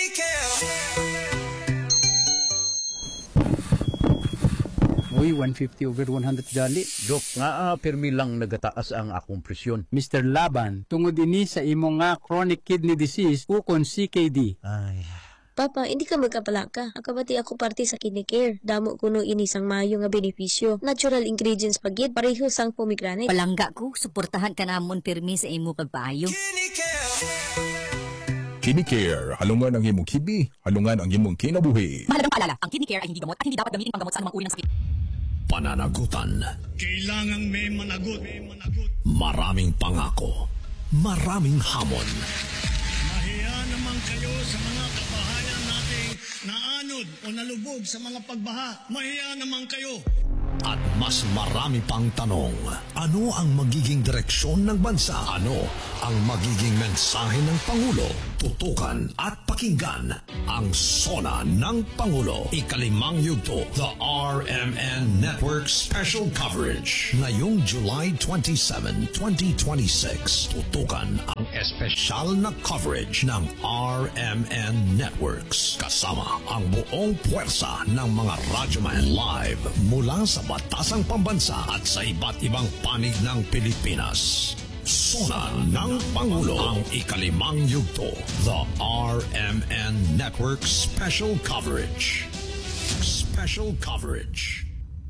Uy, 150 over 100 gali. Dok, nga pirmi lang nagataas ang akong presyon. Mr. Laban, tungod ini sa imo nga chronic kidney disease ukon CKD. Ay. Papa, hindi ka magkapalaka. Akabati ako parte sa kidney care. Damo kuno ini sang maayo nga benepisyo. Natural ingredients pagid pareho sang pomegranate. Palangga ko, suportahan ka namon pirmi sa imo pagpaayo. KidneyCare, halungan ang imong kibi, halungan ang imong kinabuhi. Mahalagang paalala, ang kidney care ay hindi gamot at hindi dapat gamitin panggamot sa anumang uri ng sakit. pananagutan. Kailangang may managot. Maraming pangako. Maraming hamon. Mahiya naman kayo sa mga kabahayan nating naanod o nalubog sa mga pagbaha. Mahiya naman kayo. At mas marami pang tanong. Ano ang magiging direksyon ng bansa? Ano ang magiging mensahe ng Pangulo? Tutukan at pakinggan ang Sona ng Pangulo. Ikalimang yugto, the RMN Network Special Coverage. Ngayong July 27, 2026, tutukan ang espesyal na coverage ng RMN Networks. Kasama ang buong puwersa ng mga radyoman live mula sa batasang pambansa at sa iba't ibang panig ng Pilipinas. Sona ng Pangulo, ang ikalimang yugto, the RMN Network Special Coverage. Special Coverage.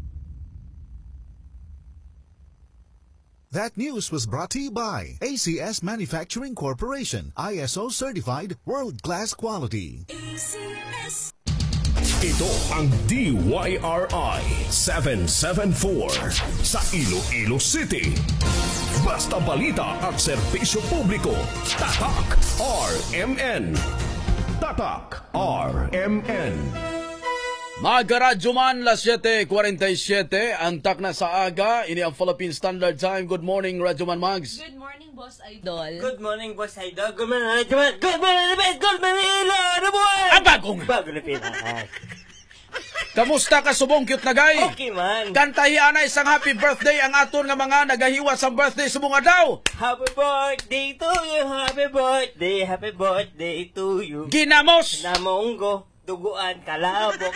That news was brought to you by ACS Manufacturing Corporation, ISO certified world-class quality. ACS. Ito ang DYRI 774 sa Iloilo City. Basta balita at serbisyo publiko. Tatak RMN. Tatak RMN. Mga radyo man, las 7:47, antak na sa aga, ini ang Philippine Standard Time. Good morning, Radyo Man Mags. Good morning, Boss Idol. Good morning, Boss Idol. Good morning, Radyo Man. Good morning, Good morning, Lord. Ang bagong! Bago na Pinas. Kamusta ka subong cute na gay? Okay man. Kantahian na isang happy birthday ang aton nga mga nagahiwa sa birthday subong adlaw. Happy birthday to you, happy birthday to you. Ginamos! Namonggo, duguan, kalabok.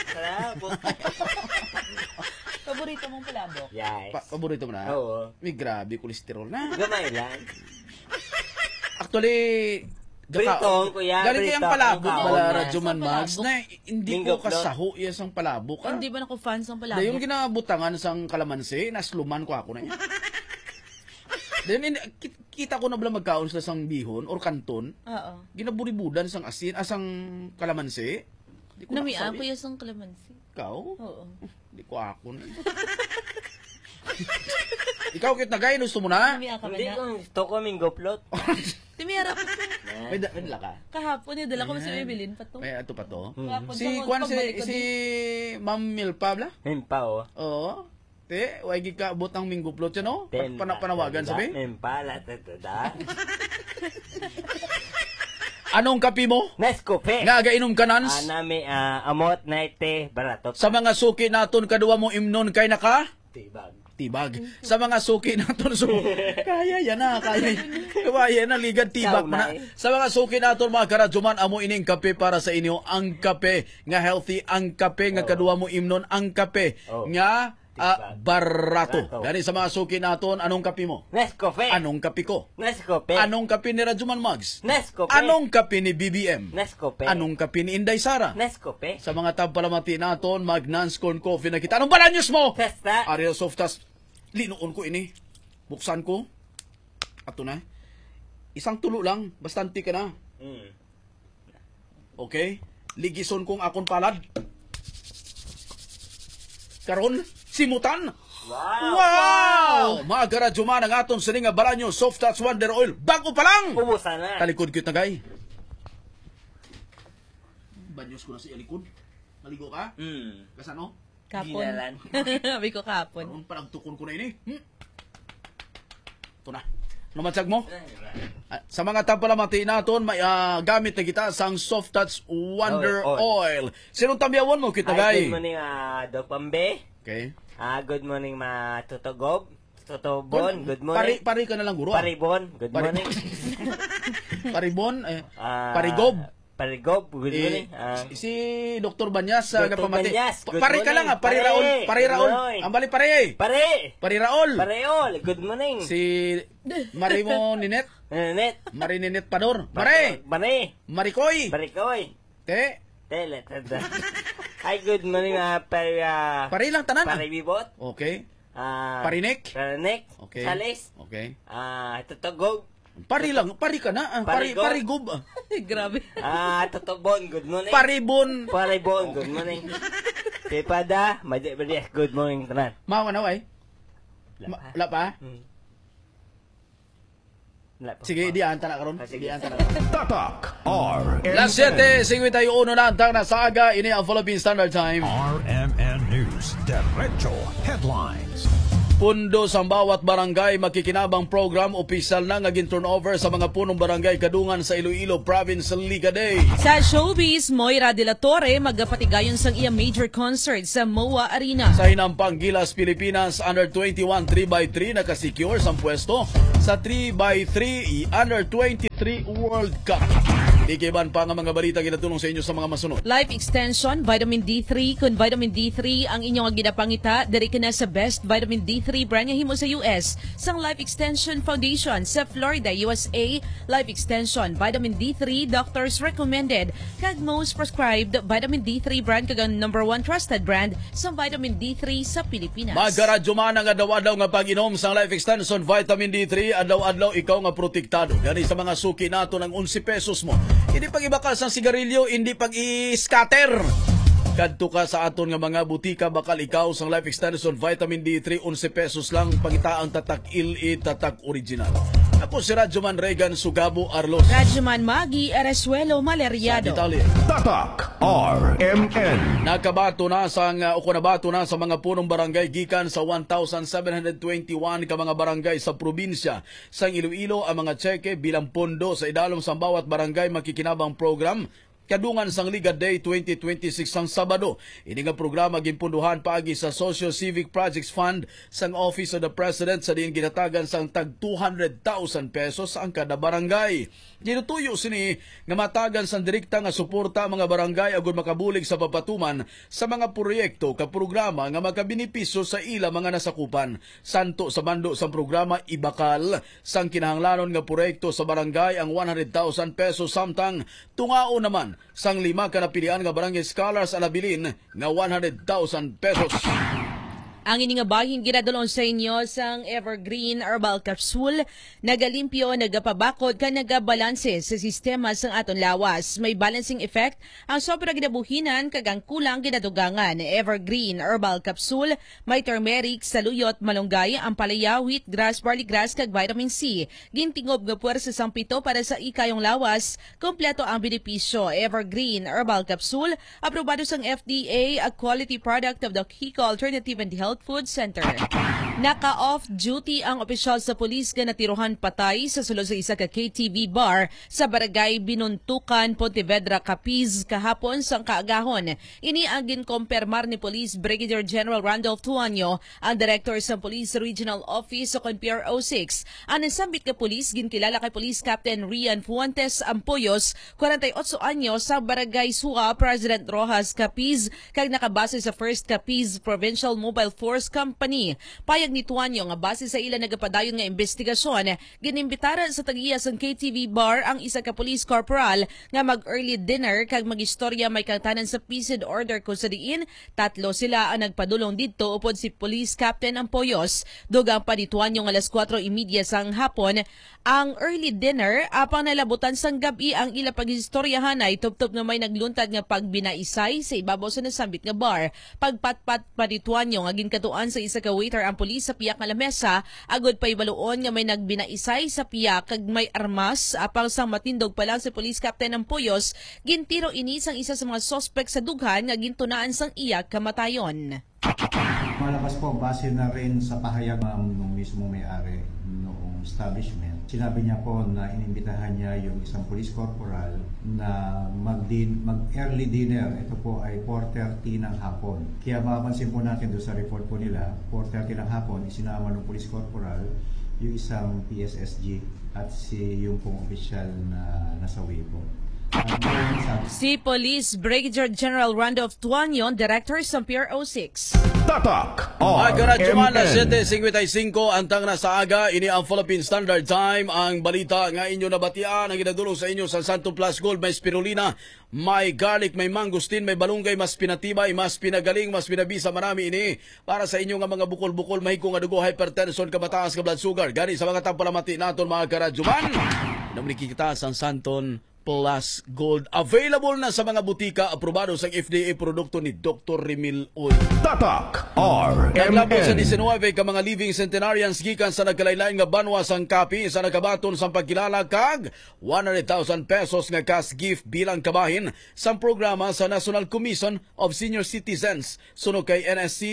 Paborito mong palabok? Yes. Paborito mo na? Oo. May grabe kolesterol na. Gamay lang. Actually, Britong, kuya. Galing kayang palabok pala, Radyo Man Sa Mags, na hindi Bingo ko kasaho iya sang palabok. Hindi ba ako fans ng palabok? Dahil yung ginabutangan sang kalamansi, nasluman ko ako na yan. Then, kita ko na bala magkaon sa sang bihon or kanton. Oo. Ginaburibudan sang asin, asang kalamansi. Namiya ko yung sang kalamansi. Ikaw? Oo. Hindi ko ako na. Ikaw, kit na gay, gusto mo na? Namiya ka ba Hindi na? ko gusto ko minggoplot. Timira pa to. May dala ka? Kahapon, dala ko sa Evelyn pa to. May ato pa to? Kahapon, Si sa- Kwan, pagbalik ko si Ma'am Milpa, bla? Mimpa, Oo. Te, wagi ka butang minggoplot siya, no? Panawagan, sabi? Mimpa, latada. Anong kape mo? Nescafe. Nga gainom ka, Nans? Nami, amot, naite, barato. Sa mga suki naton, kadua mo imnon kay naka? Tibag. Sa mga suki naton, kaya yan na, kaya na, ligad tibag mo na. Sa mga suki naton, mga karadyoman, amo ining kape para sa inyo, ang kape, nga healthy, ang kape, nga kadua mo imnon, ang kape, nga barato. Gani sa mga suki naton, anong kape mo? Nescafe. Anong kape ko? Nescafe. Anong kape ni Radyoman Mags? Nescafe. Anong kape ni BBM? Nescafe. Anong kape ni Inday Sara? Nescafe. Sa mga tampalamati naton, mag-Nance Corn Coffee na kita. Anong balanyos mo? Testa. Ariel Softas, linuon ko ini. Buksan ko. Ato na. Isang tulo lang, bastante ka na. Okay? Ligison kong akon palad. Karon, simutan. Wow! Mga karadyoman ang aton sa nga balanyo, Soft Touch Wonder Oil. Bago pa lang! Pubusan na. Talikod cute na gay. Banyos ko na si Alikod. Maligo ka? Kasano? Kapon. Sabi ko kapon. Karon parang tukon ko na ini. Ito na. Numatsag mo? Sa mga tampalamati naton, may gamit na kita sang Soft Touch Wonder Oil. Sinong tamyawan mo, kita gay? Good morning, Doc Pambe. Okay. Good morning, Tutogob. Tutobon, good morning. Pari ka na lang, guro. Paribon, good morning. Paribon, Parigob. Parigob, good morning. Si Dr. Banyas sa kapamati. Good Pari ka lang, Pari Raul. Ang bali pare. Pari Raul. Pareol, good morning. Si Marimo Ninet. Mari Ninet Pador. Marikoy. Te. Hi, good morning, Pari lang tanan. Paribibot. Okay. Parinek. Okay. Salis. Okay. Tutogog. Pari ka na. Parigob. Grabe. Tutobon, good morning. Paribon, good morning. Kay pada, madi good morning tanan. Mao na way. Wala pa? Sige, diyan ta na karon. Sige, diyan ta na. Tatak RMN. Las 7:51 na ang tang nasaga. Ini ang Philippine Standard Time. RMN News, Derecho Headlines. Pundo sa bawat barangay makikinabang program opisyal na nga gin-turnover sa mga punong barangay kadungan sa Iloilo Province Liga Day. Sa showbiz, Moira de la Torre magapatigayon sang iya major concert sa MOA Arena. Sa hinampang Gilas Pilipinas Under 21 3x3 nakasecure sa pwesto sa 3x3 Under 23 World Cup. Ikiban pa nga mga balita ginatulong sa inyo sa mga masunod. Life Extension, Vitamin D3. Kung Vitamin D3 ang inyong ginapangita, diri ka na sa best Vitamin D3 brand nga himo sa US. Sang Life Extension Foundation sa Florida, USA. Life Extension, Vitamin D3, doctors recommended. Kag most prescribed Vitamin D3 brand kag ang #1 trusted brand sa Vitamin D3 sa Pilipinas. Magkaradyo man ang adlaw-adlaw nga pag-inom sang Life Extension Vitamin D3, adlaw-adlaw ikaw nga protektado. Gani sa mga suki nato ng 11 pesos mo. Hindi pag-ibakal sa sigarilyo, hindi pag-i-scatter. Kadto ka sa aton nga mga butika, bakal ikaw sang Life Extension Vitamin D3, 11 pesos lang, pangitaang tatak ili, tatak original. Ako si Radyoman Regan Sugabo Arlos. Radyoman Magi Aresuelo Maleriado. Tatak RMN. Nakabato na nabato na sa mga punong barangay gikan sa 1,721 ka mga barangay sa probinsya sang Iloilo ang mga tseke bilang pondo sa idalom sa bawat barangay makikinabang program kadungan sang Liga Day 2026 sang Sabado. Ini nga programa ginpunduhan paagi sa Social Civic Projects Fund sang Office of the President sa diin ginatagan sang tag 200,000 pesos ang kada barangay. Ginutuyo sini nga matagan sang direkta nga suporta mga barangay agud makabulig sa papatuman sa mga proyekto ka programa nga magkabenepisyo sa ila mga nasakupan. Santo sa bando sang programa ibakal sang kinahanglanon nga proyekto sa barangay ang 100,000 pesos samtang tungao naman sang 5 ka napilian nga barangay scholars alabilin nga 100,000 pesos. Ang ini nga bahin ginadulong sa inyo sang Evergreen Herbal Capsule, nagalimpyo, nagapabakod, ka nagabalanse sa sistema sang aton lawas. May balancing effect ang sobra ginabuhinan kagang kulang ginadugangan. Evergreen Herbal Capsule, may turmeric, saluyot, malunggay, ampalaya, wheatgrass, barley grass, kag vitamin C. Gintingob nga puwersa sang pito para sa ikayong lawas. Kompleto ang benepisyo. Evergreen Herbal Capsule, aprobado sang FDA, a quality product of the Kiko Alternative and Health Food Center. Naka-off duty ang opisyal sa pulis nga natiruhan patay sa sulod sa isa ka KTV bar sa barangay Binuntukan, Pontevedra, Capiz kahapon sang kaagahon. Ini ang ginkompermar ni Police Brigadier General Randolph Tuanyo, ang Director sa Police Regional Office sa PRO 6. Ang nasambit ka pulis ginkilala kay Police Captain Rian Fuentes Ampoyos, 48 anyos, sa barangay Suwa, President Rojas, Capiz, kag nakabase sa 1st Capiz Provincial Mobile Force Company. Payag ni Tuanyo nga base sa ila nagapadayon nga investigasyon, ginimbitaran sa tagiya sang KTV bar ang isa ka police corporal nga mag-early dinner kag magistorya may kantanan sa peace and order kung sa diin, 3 sila ang nagpadulong didto upod si Police Captain Ampoyos. Dugang pa ni Tuanyo nga alas 4:30 sang hapon ang early dinner apang nalabutan sang gabi ang ila pagistoryahan ay tuptop nga may nagluntad nga pagbinaisay sa ibabaw sa nasambit nga bar. Pagpatpat pa ni Tuanyo nga ginkatuan sa isa ka waiter ang pulis sa piyak nga lamesa, agod pa ibaluon nga may nagbinaisay sa piyak kag may armas apang sang matindog pa lang si Police Captain Ampoyos, gintiro ini sang isa sa mga suspect sa dughan nga gintunaan sang iyak kamatayon. Malakas po, base na rin sa pahayag ng mismo may-ari noong establishment. Sinabi niya po na inimbitahan niya yung isang police corporal na mag-early dinner. Ito po ay 4:30 ng hapon. Kaya mapapansin po natin doon sa report po nila, 4:30 ng hapon, isinama ng police corporal yung isang PSSG at yung pong opisyal na nasawi po. Si Police Brigadier General Randolph Tuanyo, Director sa PRO 6. Tatak RMN. RMN. 7:55 ang tang nasa aga. Ini ang Philippine Standard Time. Ang balita nga inyo nabatian ang ginadulong sa inyo sa Santo Plus Gold. May spirulina, may garlic, may mangustin, may balunggay, mas pinatibay, mas pinagaling, mas pinabisa. Marami ini para sa inyo nga mga bukol-bukol, mahigong nga dugo, hypertension, kamataas ka blood sugar. Gani sa mga tampalamati naton mga karadjuman. Namliki kita sa Santon Plus Gold. Available na sa mga butika, aprobado sa FDA produkto ni Dr. Remil Oy. Tatak Naglabot sa RMN. 19 ka mga living centenarians gikan sa nagkalain-lain nga banwa sang kapi sa nagabaton sa pagkilala kag 100,000 pesos nga cash gift bilang kabahin sa programa sa National Commission of Senior Citizens. Suno kay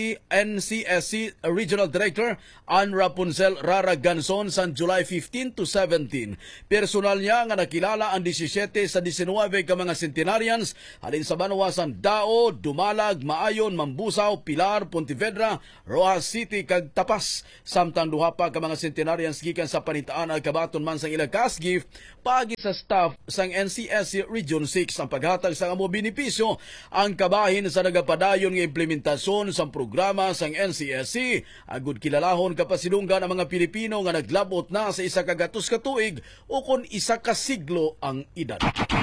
NCSC Regional Director Ann Rapunzel Rara Ganson sa July 15 to 17. Personal niya nga nakilala ang 17 sa 19 ka mga centenarians halin sa banwa sa Dao, Dumalag, Maayon, Mambusaw, Pilar, Pontevedra, Rojas City kag Tapas. Samtang duha pa ka mga centenarians gikan sa panitaan ang kabaton man sang ilang cash gift pagi sa staff sang NCSC Region 6 ang paghatag sa amo benepisyo ang kabahin sa nagapadayon nga implementasyon sa programa sang NCSC. Agud kilalahon kapasidunggan ang mga Pilipino nga naglabot na sa isa ka gatos ka tuig o kon isa ka siglo ang edad.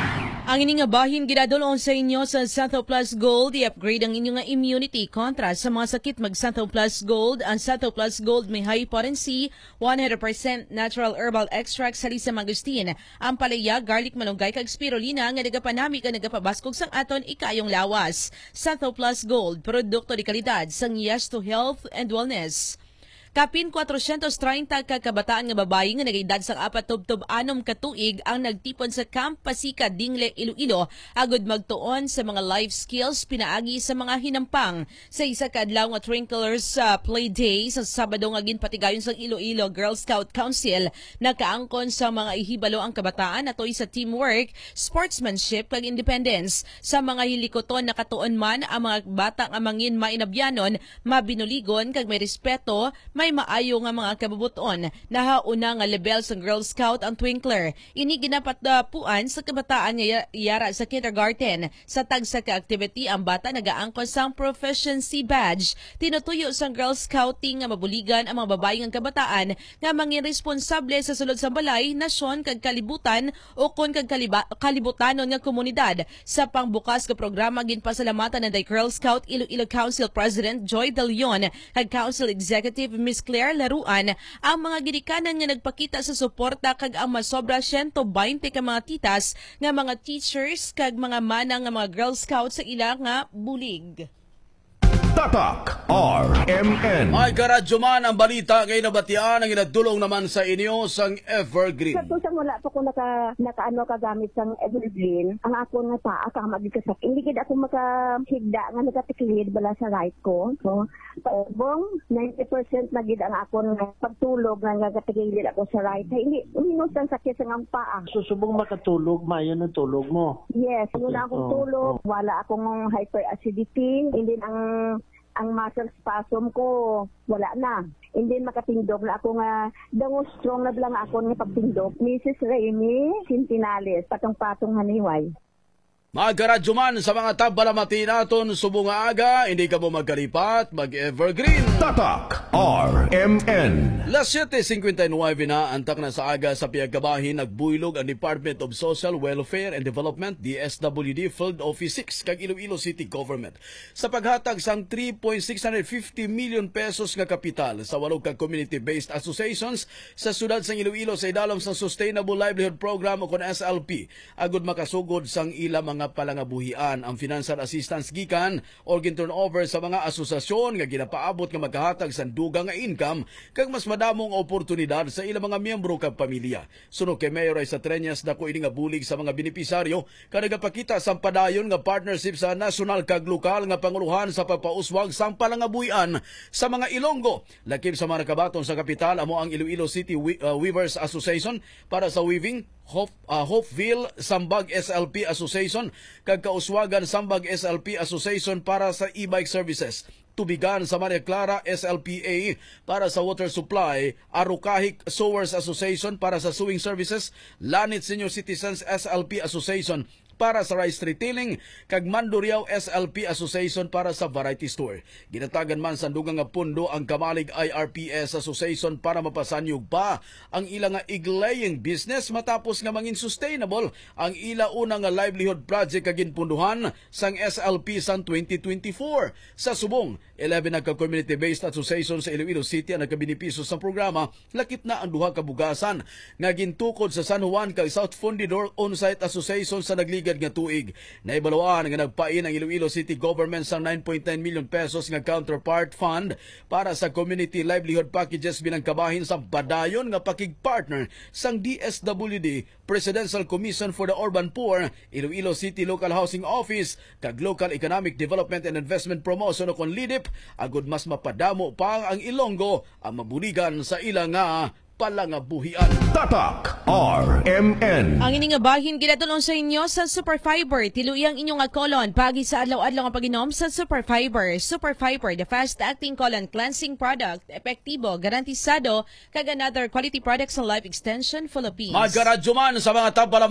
Ang inyong bahin ginadulong sa inyo sa Santo Plus Gold. I-upgrade ang inyong immunity kontra sa mga sakit mag Santo Plus Gold. Ang Santo Plus Gold may high potency, 100% natural herbal extract sa Lisa Mangustin. Ang palaya, garlic, malunggay kag spirulina nga nagapanami ka nagapabaskog sang aton ikayong lawas. Santo Plus Gold, produkto di kalidad sang Yes to Health and Wellness. Kapin 430 ka kabataan nga babae nga nagaedad sa 4-6 katuig ang nagtipon sa Camp Pasika, Dingle, Iloilo agud magtuon sa mga life skills pinaagi sa mga hinampang. Sa isa ka adlaw nga Twinklers Play Day sa Sabado nga ginpatigayon sa Iloilo Girl Scout Council, nakaangkon sa mga ihibalo ang kabataan atoy sa teamwork, sportsmanship kag independence. Sa mga hilikoton nakatuon man ang mga bata nga mangin mainabyanon, mabinuligon kag may respeto, may maayo nga mga kabubuton. Nahauna nga level sa Girl Scout ang Twinkler. Ini ginapatapuan sa kabataan nga yara sa kindergarten. Sa tagsa ka activity ang bata nagaangkon sang proficiency badge. Tinutuyo sang Girl Scouting nga mabuligan ang mga babae nga kabataan nga mangin responsable sa sulod sa balay, nasyon kag kalibutan o kon kag kalibutanon nga komunidad. Sa pangbukas ka programa ginpasalamatan ng Girl Scout Iloilo Council President Joy De Leon kag Council Executive Miss Claire Laruan ang mga ginikanan nga nagpakita sa suporta kag ang masobra 120 ka mga titas nga mga teachers kag mga manang nga mga Girl Scouts sa ilang nga bulig. Tatak RMN. Ay karadyo man ang balita kay nabatian ang inadulong naman sa inyo sang Evergreen. Sa tusang wala pa ko nakaano kagamit sang Evergreen, ang ako nga taas ang magikasak. Hindi gid ako makahigda nga nagatiklid bala sa right ko. So, paubong 90% na gid ang ako nga pagtulog nga nagatiklid ako sa right. Hindi minus ang sakit sa ang paa. Susubong makatulog, mayon ang tulog mo. Yes, wala akong tulog, wala akong hyperacidity, hindi ang muscle spasm ko wala na. Hindi makatindog na ako nga dango strong na lang ako nga pagtindog. Mrs. Raimi Sintinales, patong-patong haniway. Magkaradyo man sa mga tabalamati naton subong aga, hindi ka mo magkalipat, mag-Evergreen. Tatak RMN. Las 7:59 na antak na sa aga sa Piyagkabahin nagbuylog ang Department of Social Welfare and Development DSWD Field Office 6 kag Iloilo City Government sa paghatag sang 3.650 million pesos nga kapital sa 8 ka community-based associations sa siyudad sang Iloilo sa idalom sang Sustainable Livelihood Program o kon SLP agud makasugod sang ilang mga palangabuhian. Ang financial assistance gikan o turnover sa mga asosasyon nga ginapaabot nga magkahatag sa dugang nga income kag mas madamong oportunidad sa ilang mga miyembro kag pamilya. Suno kay Mayor Isa Treñas dako ini nga bulig sa mga benepisaryo kad nagapakita sa padayon nga partnership sa national kag lokal nga panguluhan sa pagpauswag sang palangabuhian sa mga Ilonggo. Lakip sa mga nakabaton sa kapital amo ang Iloilo City Weavers Association para sa weaving, Hopeville Sambag SLP Association kag kauswagan Sambag SLP Association para sa e-bike services. Tubigan sa Maria Clara SLPA para sa water supply, Arukahik Sowers Association para sa sewing services, Lanit Senior Citizens SLP Association para sa rice retailing kag Mandurriao SLP Association para sa variety store. Ginatagan man sa dugang nga pundo ang Kamalig IRPS Association para mapasanyog pa ang ilang nga iglaying business matapos nga mangin sustainable ang ila unang nga livelihood project kag ginpunduhan sang SLP sang 2024. Sa subong, 11 na community-based association sa Iloilo City ang nagkabenepisyo sa programa, lakip na ang duha ka bugasan nga gintukod sa San Juan kag South Fundidor on-site association sa nagligad nga tuig. Naibalawaan nga nagpain ang Iloilo City government sa 9.9 million pesos nga counterpart fund para sa community livelihood packages bilang kabahin sa badayon nga pakigpartner sang DSWD Presidential Commission for the Urban Poor, Iloilo City Local Housing Office kag Local Economic Development and Investment Promotion o kon LIDIP agud mas mapadamo pa ang Ilonggo ang mabuligan sa ilang nga palangabuhian. Tatak RMN. Ang ining nga bahin ginatulong sa inyo sa Superfiber. Tiluyang inyong nga kolon pagi sa adlaw-adlaw nga pag-inom sa Superfiber. Superfiber, the fast-acting colon cleansing product, epektibo, garantisado, kag another quality products sa Life Extension Philippines. Magkaradyo man sa mga tampala